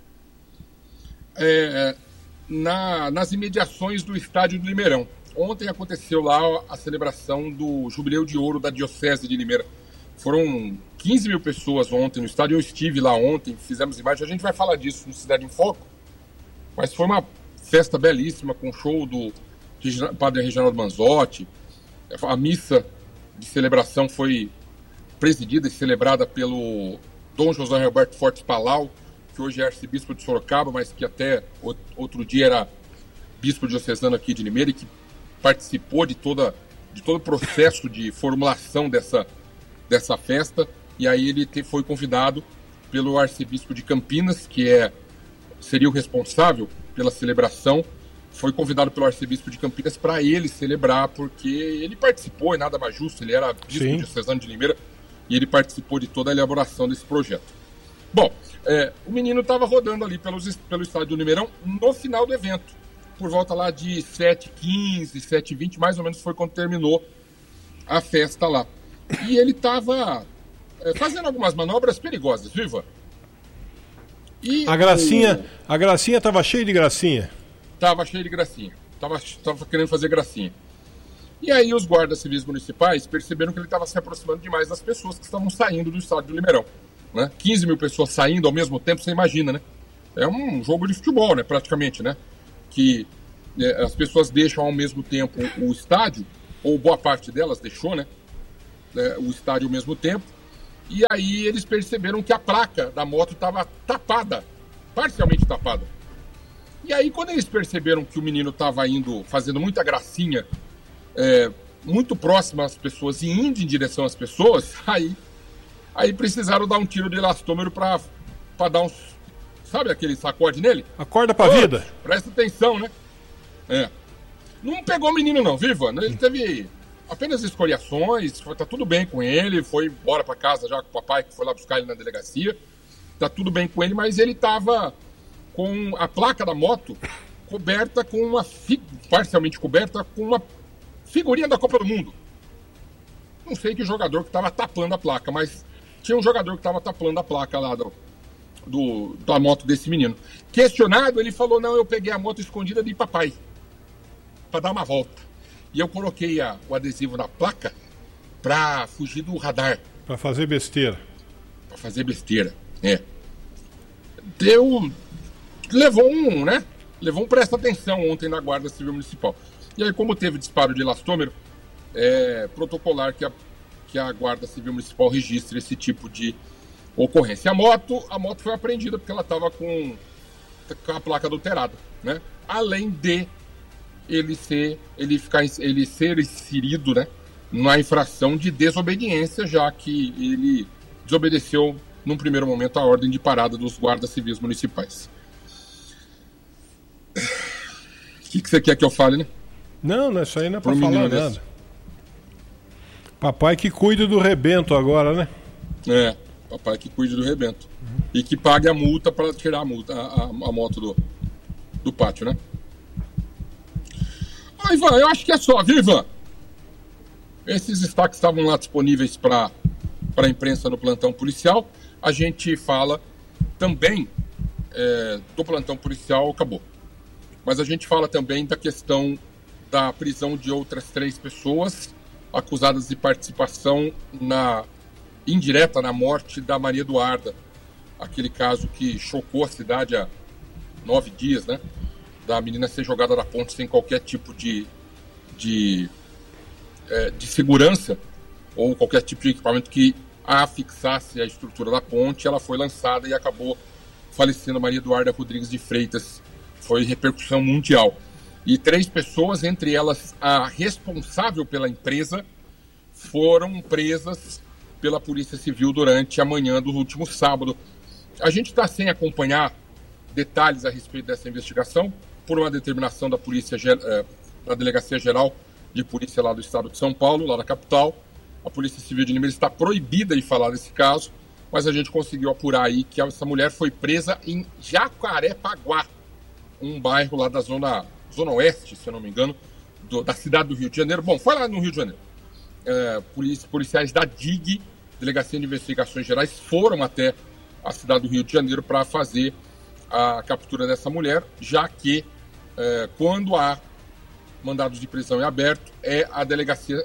É, na, nas imediações do estádio do Limeirão. Ontem aconteceu lá a celebração do Jubileu de Ouro da Diocese de Limeira. Foram quinze mil pessoas ontem no estádio. Eu estive lá ontem, fizemos imagens. A gente vai falar disso no Cidade em Foco. Mas foi uma festa belíssima, com show do padre Reginaldo Manzotti. A missa de celebração foi presidida e celebrada pelo Dom José Roberto Fortes Palau, que hoje é arcebispo de Sorocaba, mas que até outro dia era bispo diocesano aqui de Limeira e que participou de, toda, de todo o processo de formulação dessa, dessa festa. E aí ele te, foi convidado pelo arcebispo de Campinas, que é, seria o responsável pela celebração. Foi convidado pelo arcebispo de Campinas para ele celebrar, porque ele participou, e nada mais justo, ele era bispo Sim. diocesano de Limeira, e ele participou de toda a elaboração desse projeto. Bom, é, o menino estava rodando ali pelos, pelo estádio do Limeirão no final do evento. Por volta lá de sete e quinze, sete e vinte, mais ou menos foi quando terminou a festa lá. E ele estava é, fazendo algumas manobras perigosas, viva? E a gracinha o... a gracinha estava cheia de gracinha? Estava cheia de gracinha. Estava tava querendo fazer gracinha. E aí os guardas civis municipais perceberam que ele estava se aproximando demais das pessoas que estavam saindo do estádio do Limeirão. Né? quinze mil pessoas saindo ao mesmo tempo, você imagina, né? É um jogo de futebol, né? Praticamente, né? Que é, as pessoas deixam ao mesmo tempo o estádio, ou boa parte delas deixou, né? É, o estádio ao mesmo tempo. E aí eles perceberam que a placa da moto estava tapada, parcialmente tapada. E aí quando eles perceberam que o menino estava indo, fazendo muita gracinha, é, muito próximo às pessoas e indo em direção às pessoas, aí, aí precisaram dar um tiro de elastômero para dar uns, sabe aquele sacode nele? Acorda pra oh, vida. Presta atenção, né? É. Não pegou o menino não, viu, Ivan? Ele teve apenas escoriações, tá tudo bem com ele, foi embora para casa já com o papai, que foi lá buscar ele na delegacia. Tá tudo bem com ele, mas ele tava com a placa da moto coberta com uma, parcialmente coberta com uma figurinha da Copa do Mundo. Não sei que jogador que tava tapando a placa, mas tinha um jogador que tava tapando a placa lá do, do, da moto desse menino. Questionado, ele falou, não, eu peguei a moto escondida de papai, para dar uma volta. E eu coloquei a, o adesivo na placa pra fugir do radar. Pra fazer besteira. Pra fazer besteira, é. Deu... Levou um, né? Levou um presta atenção ontem na Guarda Civil Municipal. E aí, como teve disparo de elastômero, é protocolar que a, que a Guarda Civil Municipal registre esse tipo de ocorrência. A moto, a moto foi apreendida porque ela estava com, com a placa adulterada, né? Além de ele ser, ele ficar, ele ser inserido, né, na infração de desobediência, já que ele desobedeceu, num primeiro momento, a ordem de parada dos guardas civis municipais. O que, que você quer que eu fale, né? Não, não, isso aí não é pra falar nada. Desse. Papai que cuida do rebento agora, né? É, papai que cuide do rebento. Uhum. E que pague a multa para tirar a multa, a, a, a moto do, do pátio, né? Ah, Ivan, eu acho que é só, viu, Ivan? Esses destaques estavam lá disponíveis para a imprensa no plantão policial. A gente fala também é, do plantão policial, acabou. Mas a gente fala também da questão da prisão de outras três pessoas acusadas de participação na indireta na morte da Maria Eduarda. Aquele caso que chocou a cidade há nove dias, né? Da menina ser jogada da ponte sem qualquer tipo de, de, é, de segurança ou qualquer tipo de equipamento que a fixasse a estrutura da ponte. Ela foi lançada e acabou falecendo. Maria Eduarda Rodrigues de Freitas. Foi repercussão mundial. E três pessoas, entre elas a responsável pela empresa, foram presas pela Polícia Civil durante a manhã do último sábado. A gente está sem acompanhar detalhes a respeito dessa investigação, por uma determinação da Polícia, da Delegacia Geral de Polícia lá do estado de São Paulo, lá da capital. A Polícia Civil de Limeira está proibida de falar desse caso, mas a gente conseguiu apurar aí que essa mulher foi presa em Jacarepaguá, um bairro lá da zona, zona oeste, se eu não me engano, do, da cidade do Rio de Janeiro. Bom, foi lá no Rio de Janeiro. É, polici, policiais da D I G, Delegacia de Investigações Gerais, foram até a cidade do Rio de Janeiro para fazer a captura dessa mulher, já que é, quando há mandados de prisão em aberto, é a delegacia,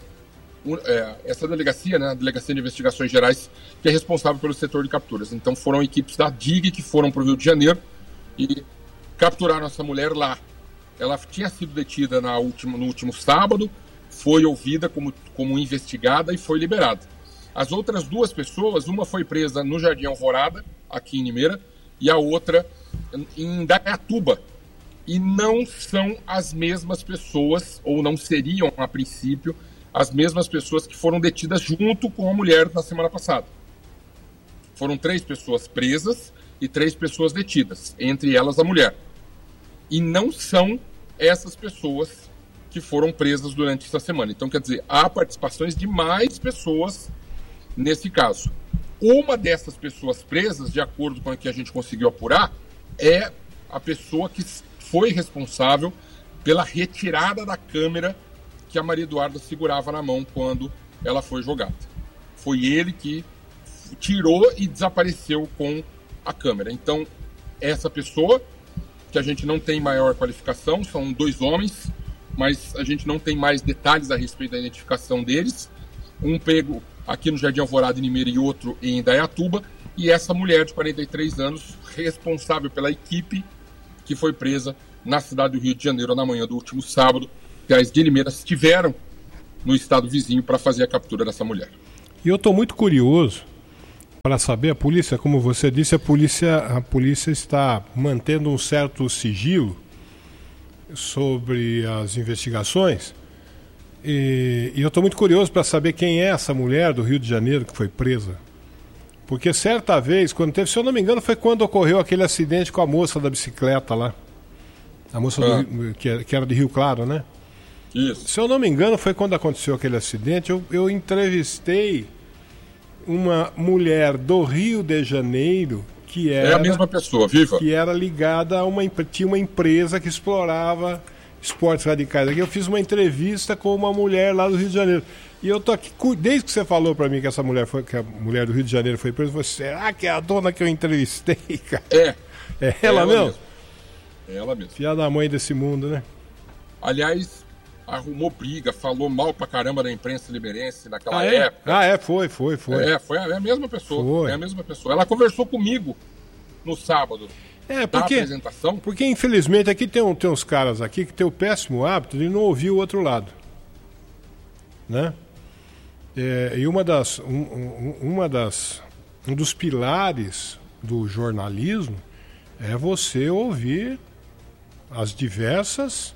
é, essa delegacia, né, a Delegacia de Investigações Gerais, que é responsável pelo setor de capturas. Então foram equipes da D I G que foram para o Rio de Janeiro e capturaram essa mulher lá. Ela tinha sido detida na última, no último sábado, foi ouvida como, como investigada e foi liberada. As outras duas pessoas, uma foi presa no Jardim Alvorada, aqui em Limeira, e a outra em Indaiatuba. E não são as mesmas pessoas, ou não seriam, a princípio, as mesmas pessoas que foram detidas junto com a mulher na semana passada. Foram três pessoas presas e três pessoas detidas, entre elas a mulher. E não são essas pessoas que foram presas durante essa semana. Então, quer dizer, há participações de mais pessoas nesse caso. Uma dessas pessoas presas, de acordo com o que a gente conseguiu apurar, é a pessoa que foi responsável pela retirada da câmera que a Maria Eduarda segurava na mão quando ela foi jogada. Foi ele que tirou e desapareceu com a câmera. Então, essa pessoa, que a gente não tem maior qualificação, são dois homens, mas a gente não tem mais detalhes a respeito da identificação deles. Um pego aqui no Jardim Alvorada, em Limeira, e outro em Indaiatuba. E essa mulher de quarenta e três anos, responsável pela equipe que foi presa na cidade do Rio de Janeiro na manhã do último sábado, que as de Limeira estiveram no estado vizinho para fazer a captura dessa mulher. E eu estou muito curioso para saber, a polícia, como você disse, a polícia, a polícia está mantendo um certo sigilo sobre as investigações. E, e eu estou muito curioso para saber quem é essa mulher do Rio de Janeiro que foi presa. Porque certa vez, quando teve, se eu não me engano, foi quando ocorreu aquele acidente com a moça da bicicleta lá. A moça ah. do, que, que era de Rio Claro, né? Isso. Se eu não me engano, foi quando aconteceu aquele acidente. Eu, eu entrevistei uma mulher do Rio de Janeiro que era... É a mesma pessoa, viva? Que era ligada a uma... Tinha uma empresa que explorava esportes radicais. Aqui eu fiz uma entrevista com uma mulher lá do Rio de Janeiro. E eu tô aqui, desde que você falou pra mim que essa mulher foi, que a mulher do Rio de Janeiro foi presa, você, será que é a dona que eu entrevistei, cara? É. É ela, é ela mesmo? mesmo? É ela mesmo. Filha da mãe desse mundo, né? Aliás, arrumou briga, falou mal pra caramba da imprensa limeirense naquela ah, é? época. Ah, é, foi, foi, foi. É, foi a, é a mesma pessoa. Foi. É a mesma pessoa. Ela conversou comigo no sábado. É, porque, apresentação. Porque, infelizmente, aqui tem, um, tem uns caras aqui que tem o péssimo hábito de não ouvir o outro lado. Né? É, e uma das, um, um, uma das, um dos pilares do jornalismo é você ouvir as diversas,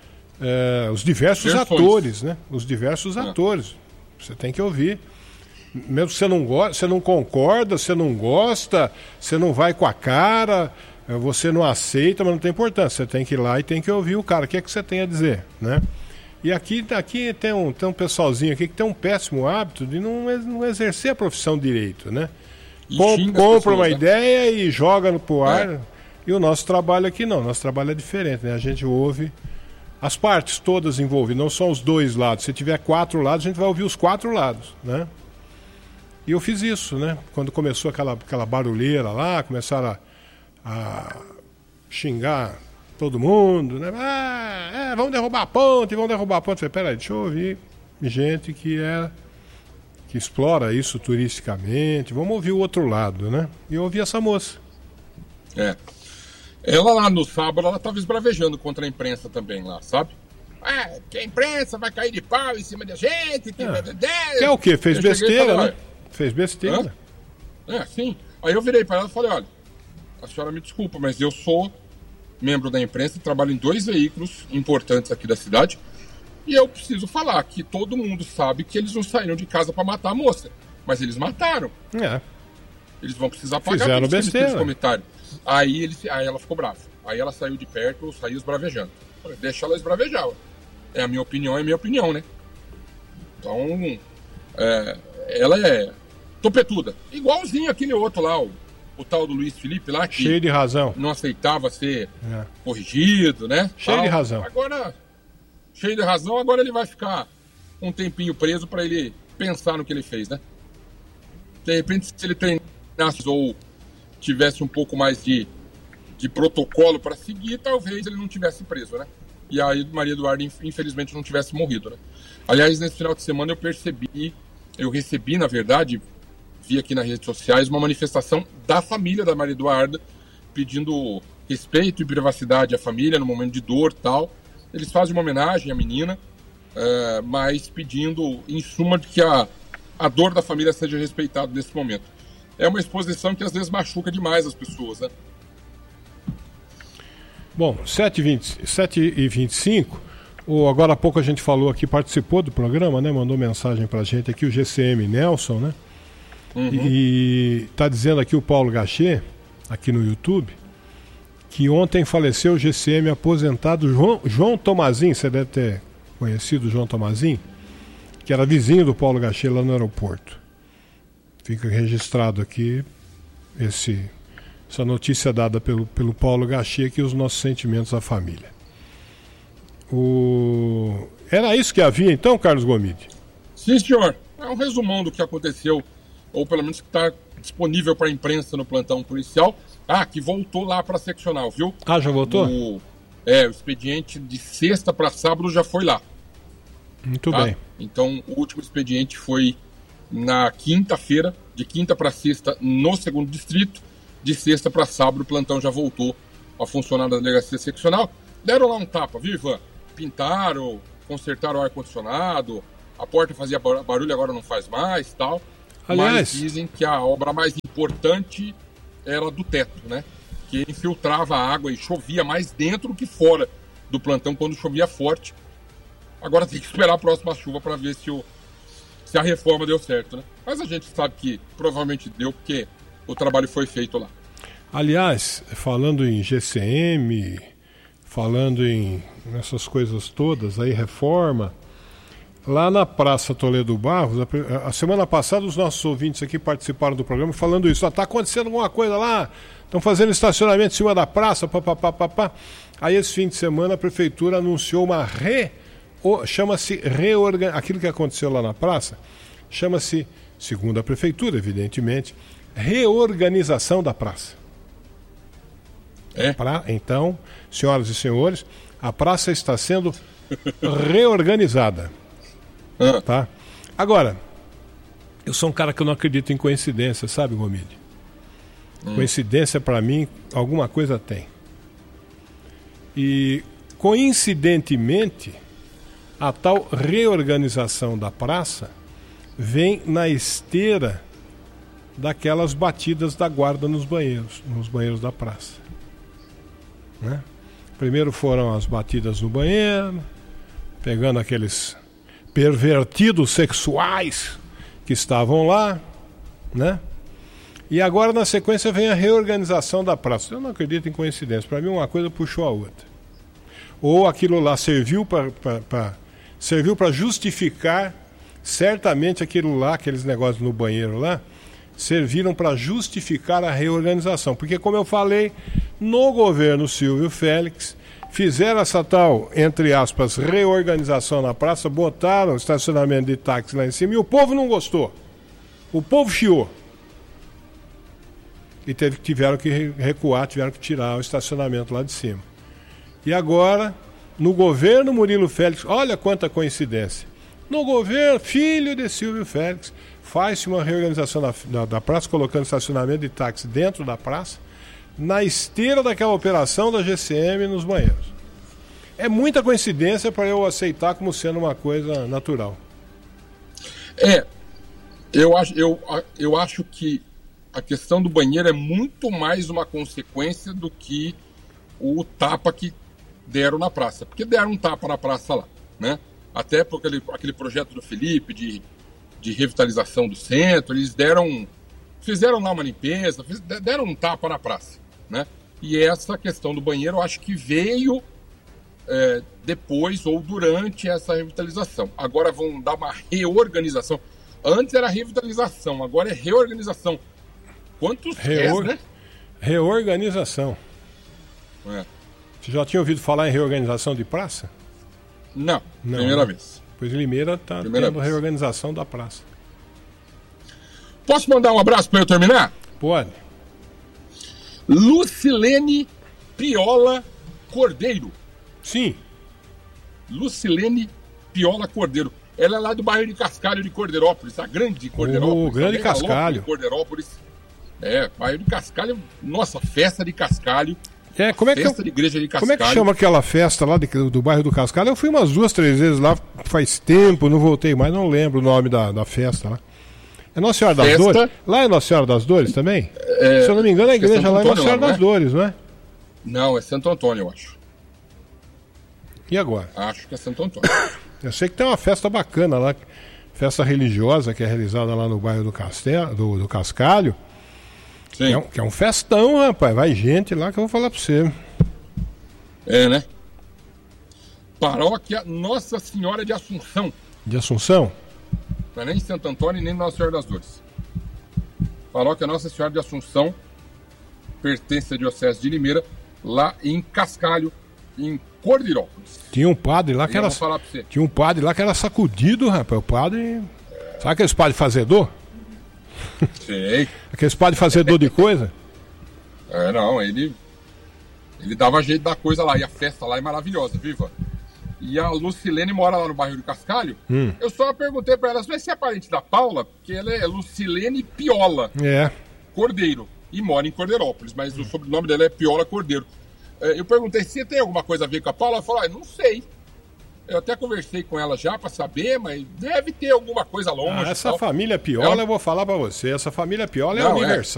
é, os diversos Versões. atores, né? Os diversos é. atores. Você tem que ouvir. Mesmo que você não gosta, você não concorda, você não gosta, você não vai com a cara, você não aceita, mas não tem importância. Você tem que ir lá e tem que ouvir o cara. O que é que você tem a dizer, né? E aqui, aqui tem, um, tem um pessoalzinho aqui que tem um péssimo hábito de não, não exercer a profissão direito, né? Com, compra pessoas, uma né? ideia e joga no pro ar. É. E o nosso trabalho aqui não, nosso trabalho é diferente, né? A gente ouve as partes todas envolvidas, não só os dois lados. Se tiver quatro lados, a gente vai ouvir os quatro lados, né? E eu fiz isso, né? Quando começou aquela, aquela barulheira lá, começaram a, a xingar todo mundo, né? Ah, é, vamos derrubar a ponte, vamos derrubar a ponte. Eu falei, peraí, deixa eu ouvir gente que é que explora isso turisticamente, vamos ouvir o outro lado, né? E eu ouvi essa moça. É. Ela lá no sábado, ela estava esbravejando contra a imprensa também lá, sabe? Ah, que a imprensa vai cair de pau em cima da gente. Que é, é o quê? Fez eu besteira, falei, né? Fez besteira. Hã? É, sim. Aí eu virei para ela e falei, olha, a senhora me desculpa, mas eu sou membro da imprensa e trabalho em dois veículos importantes aqui da cidade e eu preciso falar que todo mundo sabe que eles não saíram de casa para matar a moça, mas eles mataram. É. Eles vão precisar pagar Fizeram besteira. Comentários. Aí, ele, aí ela ficou brava. Aí ela saiu de perto, saiu esbravejando. Falei, deixa ela esbravejar. Ué. É a minha opinião, é a minha opinião, né? Então, é, ela é topetuda. Igualzinho aquele outro lá, o, o tal do Luiz Felipe lá, que cheio de razão. Não aceitava ser é. corrigido, né? Cheio tal. de razão. Agora, cheio de razão, agora ele vai ficar um tempinho preso para ele pensar no que ele fez, né? De repente, se ele treinasse ou tivesse um pouco mais de, de protocolo para seguir, talvez ele não tivesse preso, né? E aí Maria Eduarda, infelizmente, não tivesse morrido, né? Aliás, nesse final de semana eu percebi, eu recebi, na verdade, vi aqui nas redes sociais, uma manifestação da família da Maria Eduarda, pedindo respeito e privacidade à família no momento de dor e tal. Eles fazem uma homenagem à menina, uh, mas pedindo, em suma, de que a, a dor da família seja respeitada nesse momento. É uma exposição que às vezes machuca demais as pessoas, né? Bom, sete e vinte e cinco, o, agora há pouco a gente falou aqui, participou do programa, né? Mandou mensagem pra gente aqui, o G C M Nelson, né? Uhum. E está dizendo aqui o Paulo Gachê, aqui no YouTube, que ontem faleceu o G C M aposentado João, João Tomazin, você deve ter conhecido o João Tomazin, que era vizinho do Paulo Gachê lá no aeroporto. Fica registrado aqui esse, essa notícia dada pelo, pelo Paulo Gachê, aqui os nossos sentimentos à família. O... Era isso que havia então, Carlos Gomide? Sim, senhor. É um resumão do que aconteceu, ou pelo menos que está disponível para a imprensa no plantão policial. Ah, que voltou lá para a seccional, viu? Ah, já voltou? O... É, o expediente de sexta para sábado já foi lá. Muito tá? bem. Então, o último expediente foi na quinta-feira, de quinta para sexta, no segundo distrito. De sexta para sábado, o plantão já voltou a funcionar na delegacia seccional. Deram lá um tapa, viu, Ivan? Pintaram, consertaram o ar-condicionado, a porta fazia barulho, agora não faz mais, tal. Aliás, mas dizem que a obra mais importante era do teto, né? Que infiltrava a água e chovia mais dentro que fora do plantão quando chovia forte. Agora tem que esperar a próxima chuva para ver se, o, se a reforma deu certo, né? Mas a gente sabe que provavelmente deu, porque o trabalho foi feito lá. Aliás, falando em G C M, falando em essas coisas todas, aí reforma, lá na Praça Toledo Barros, a, a semana passada os nossos ouvintes aqui participaram do programa falando isso. Está acontecendo alguma coisa lá, estão fazendo estacionamento em cima da praça, papapá, papá. Aí esse fim de semana a prefeitura anunciou uma re... chama-se reorganização, aquilo que aconteceu lá na praça, chama-se, segundo a prefeitura, evidentemente, reorganização da praça. É? Pra, então, senhoras e senhores, a praça está sendo reorganizada. Ah. Tá? Agora, eu sou um cara que eu não acredito em coincidência, sabe, Gomide? Hum. Coincidência, para mim, alguma coisa tem. E, coincidentemente, a tal reorganização da praça vem na esteira daquelas batidas da guarda nos banheiros, nos banheiros da praça. Né? Primeiro foram as batidas no banheiro, pegando aqueles pervertidos sexuais que estavam lá, né? E agora na sequência vem a reorganização da praça. Eu não acredito em coincidência, para mim uma coisa puxou a outra. Ou aquilo lá serviu para serviu para justificar, certamente aquilo lá, aqueles negócios no banheiro lá, serviram para justificar a reorganização. Porque, como eu falei, no governo Silvio Félix, fizeram essa tal, entre aspas, reorganização na praça, botaram o estacionamento de táxi lá em cima e o povo não gostou. O povo chiou. E teve, tiveram que recuar, tiveram que tirar o estacionamento lá de cima. E agora, no governo Murilo Félix, olha quanta coincidência. No governo, filho de Silvio Félix, faz-se uma reorganização da, da, da praça, colocando estacionamento de táxi dentro da praça, na esteira daquela operação da G C M nos banheiros. É muita coincidência para eu aceitar como sendo uma coisa natural. É, eu acho, eu, eu acho que a questão do banheiro é muito mais uma consequência do que o tapa que deram na praça. Porque deram um tapa na praça lá, né? Até porque aquele, aquele projeto do Felipe de, de revitalização do centro, eles deram, fizeram lá uma limpeza, fiz, deram um tapa na praça, né? E essa questão do banheiro eu acho que veio é, depois ou durante essa revitalização. Agora vão dar uma reorganização. Antes era revitalização, agora é reorganização. Quantos Reor... pés, né? Reorganização. É. Você já tinha ouvido falar em reorganização de praça? Não, Não, primeira né? vez. Pois Limeira está tendo vez. reorganização da praça. Posso mandar um abraço para eu terminar? Pode. Lucilene Piola Cordeiro. Sim. Lucilene Piola Cordeiro. Ela é lá do bairro de Cascalho de Cordeirópolis, a grande Cordeirópolis. O grande a Cascalho. De Cordeirópolis. É, bairro de Cascalho. Nossa, festa de Cascalho. É, como é que festa eu, de igreja de Cascalho. Como é que chama aquela festa lá de, do bairro do Cascalho? Eu fui umas duas, três vezes lá, faz tempo, não voltei mais, não lembro o nome da, da festa lá. É Nossa Senhora das festa... Dores? Lá é Nossa Senhora das Dores também? É... Se eu não me engano, a igreja é lá é Nossa Senhora lá, das é? Dores, não é? Não, é Santo Antônio, eu acho. E agora? Acho que é Santo Antônio. Eu sei que tem uma festa bacana lá, festa religiosa que é realizada lá no bairro do, Castel, do, do Cascalho. Sim. Que é, um, que é um festão, rapaz. Vai gente lá que eu vou falar pra você. É, né? Paróquia Nossa Senhora de Assunção. De Assunção? Não é nem Santo Antônio nem Nossa Senhora das Dores. Paróquia Nossa Senhora de Assunção, pertence à Diocese de Limeira, lá em Cascalho, em Cordeirópolis. Tinha um padre lá que era. Falar pra você. Tinha um padre lá que era sacudido, rapaz. O padre. É... Sabe aqueles padres fazedor? Sei. Aqueles padres fazedor de coisa? É, não, ele. Ele dava jeito da coisa lá, e a festa lá é maravilhosa, viva. E a Lucilene mora lá no bairro do Cascalho. Hum. Eu só perguntei pra ela, se é parente da Paula, porque ela é Lucilene Piola é. Cordeiro, e mora em Cordeirópolis, mas hum. o sobrenome dela é Piola Cordeiro. Eu perguntei se tem alguma coisa a ver com a Paula, ela falou, ah, não sei. Eu até conversei com ela já pra saber, mas deve ter alguma coisa longe. Ah, essa família Piola, ela... eu vou falar pra você, essa família Piola é não, universal.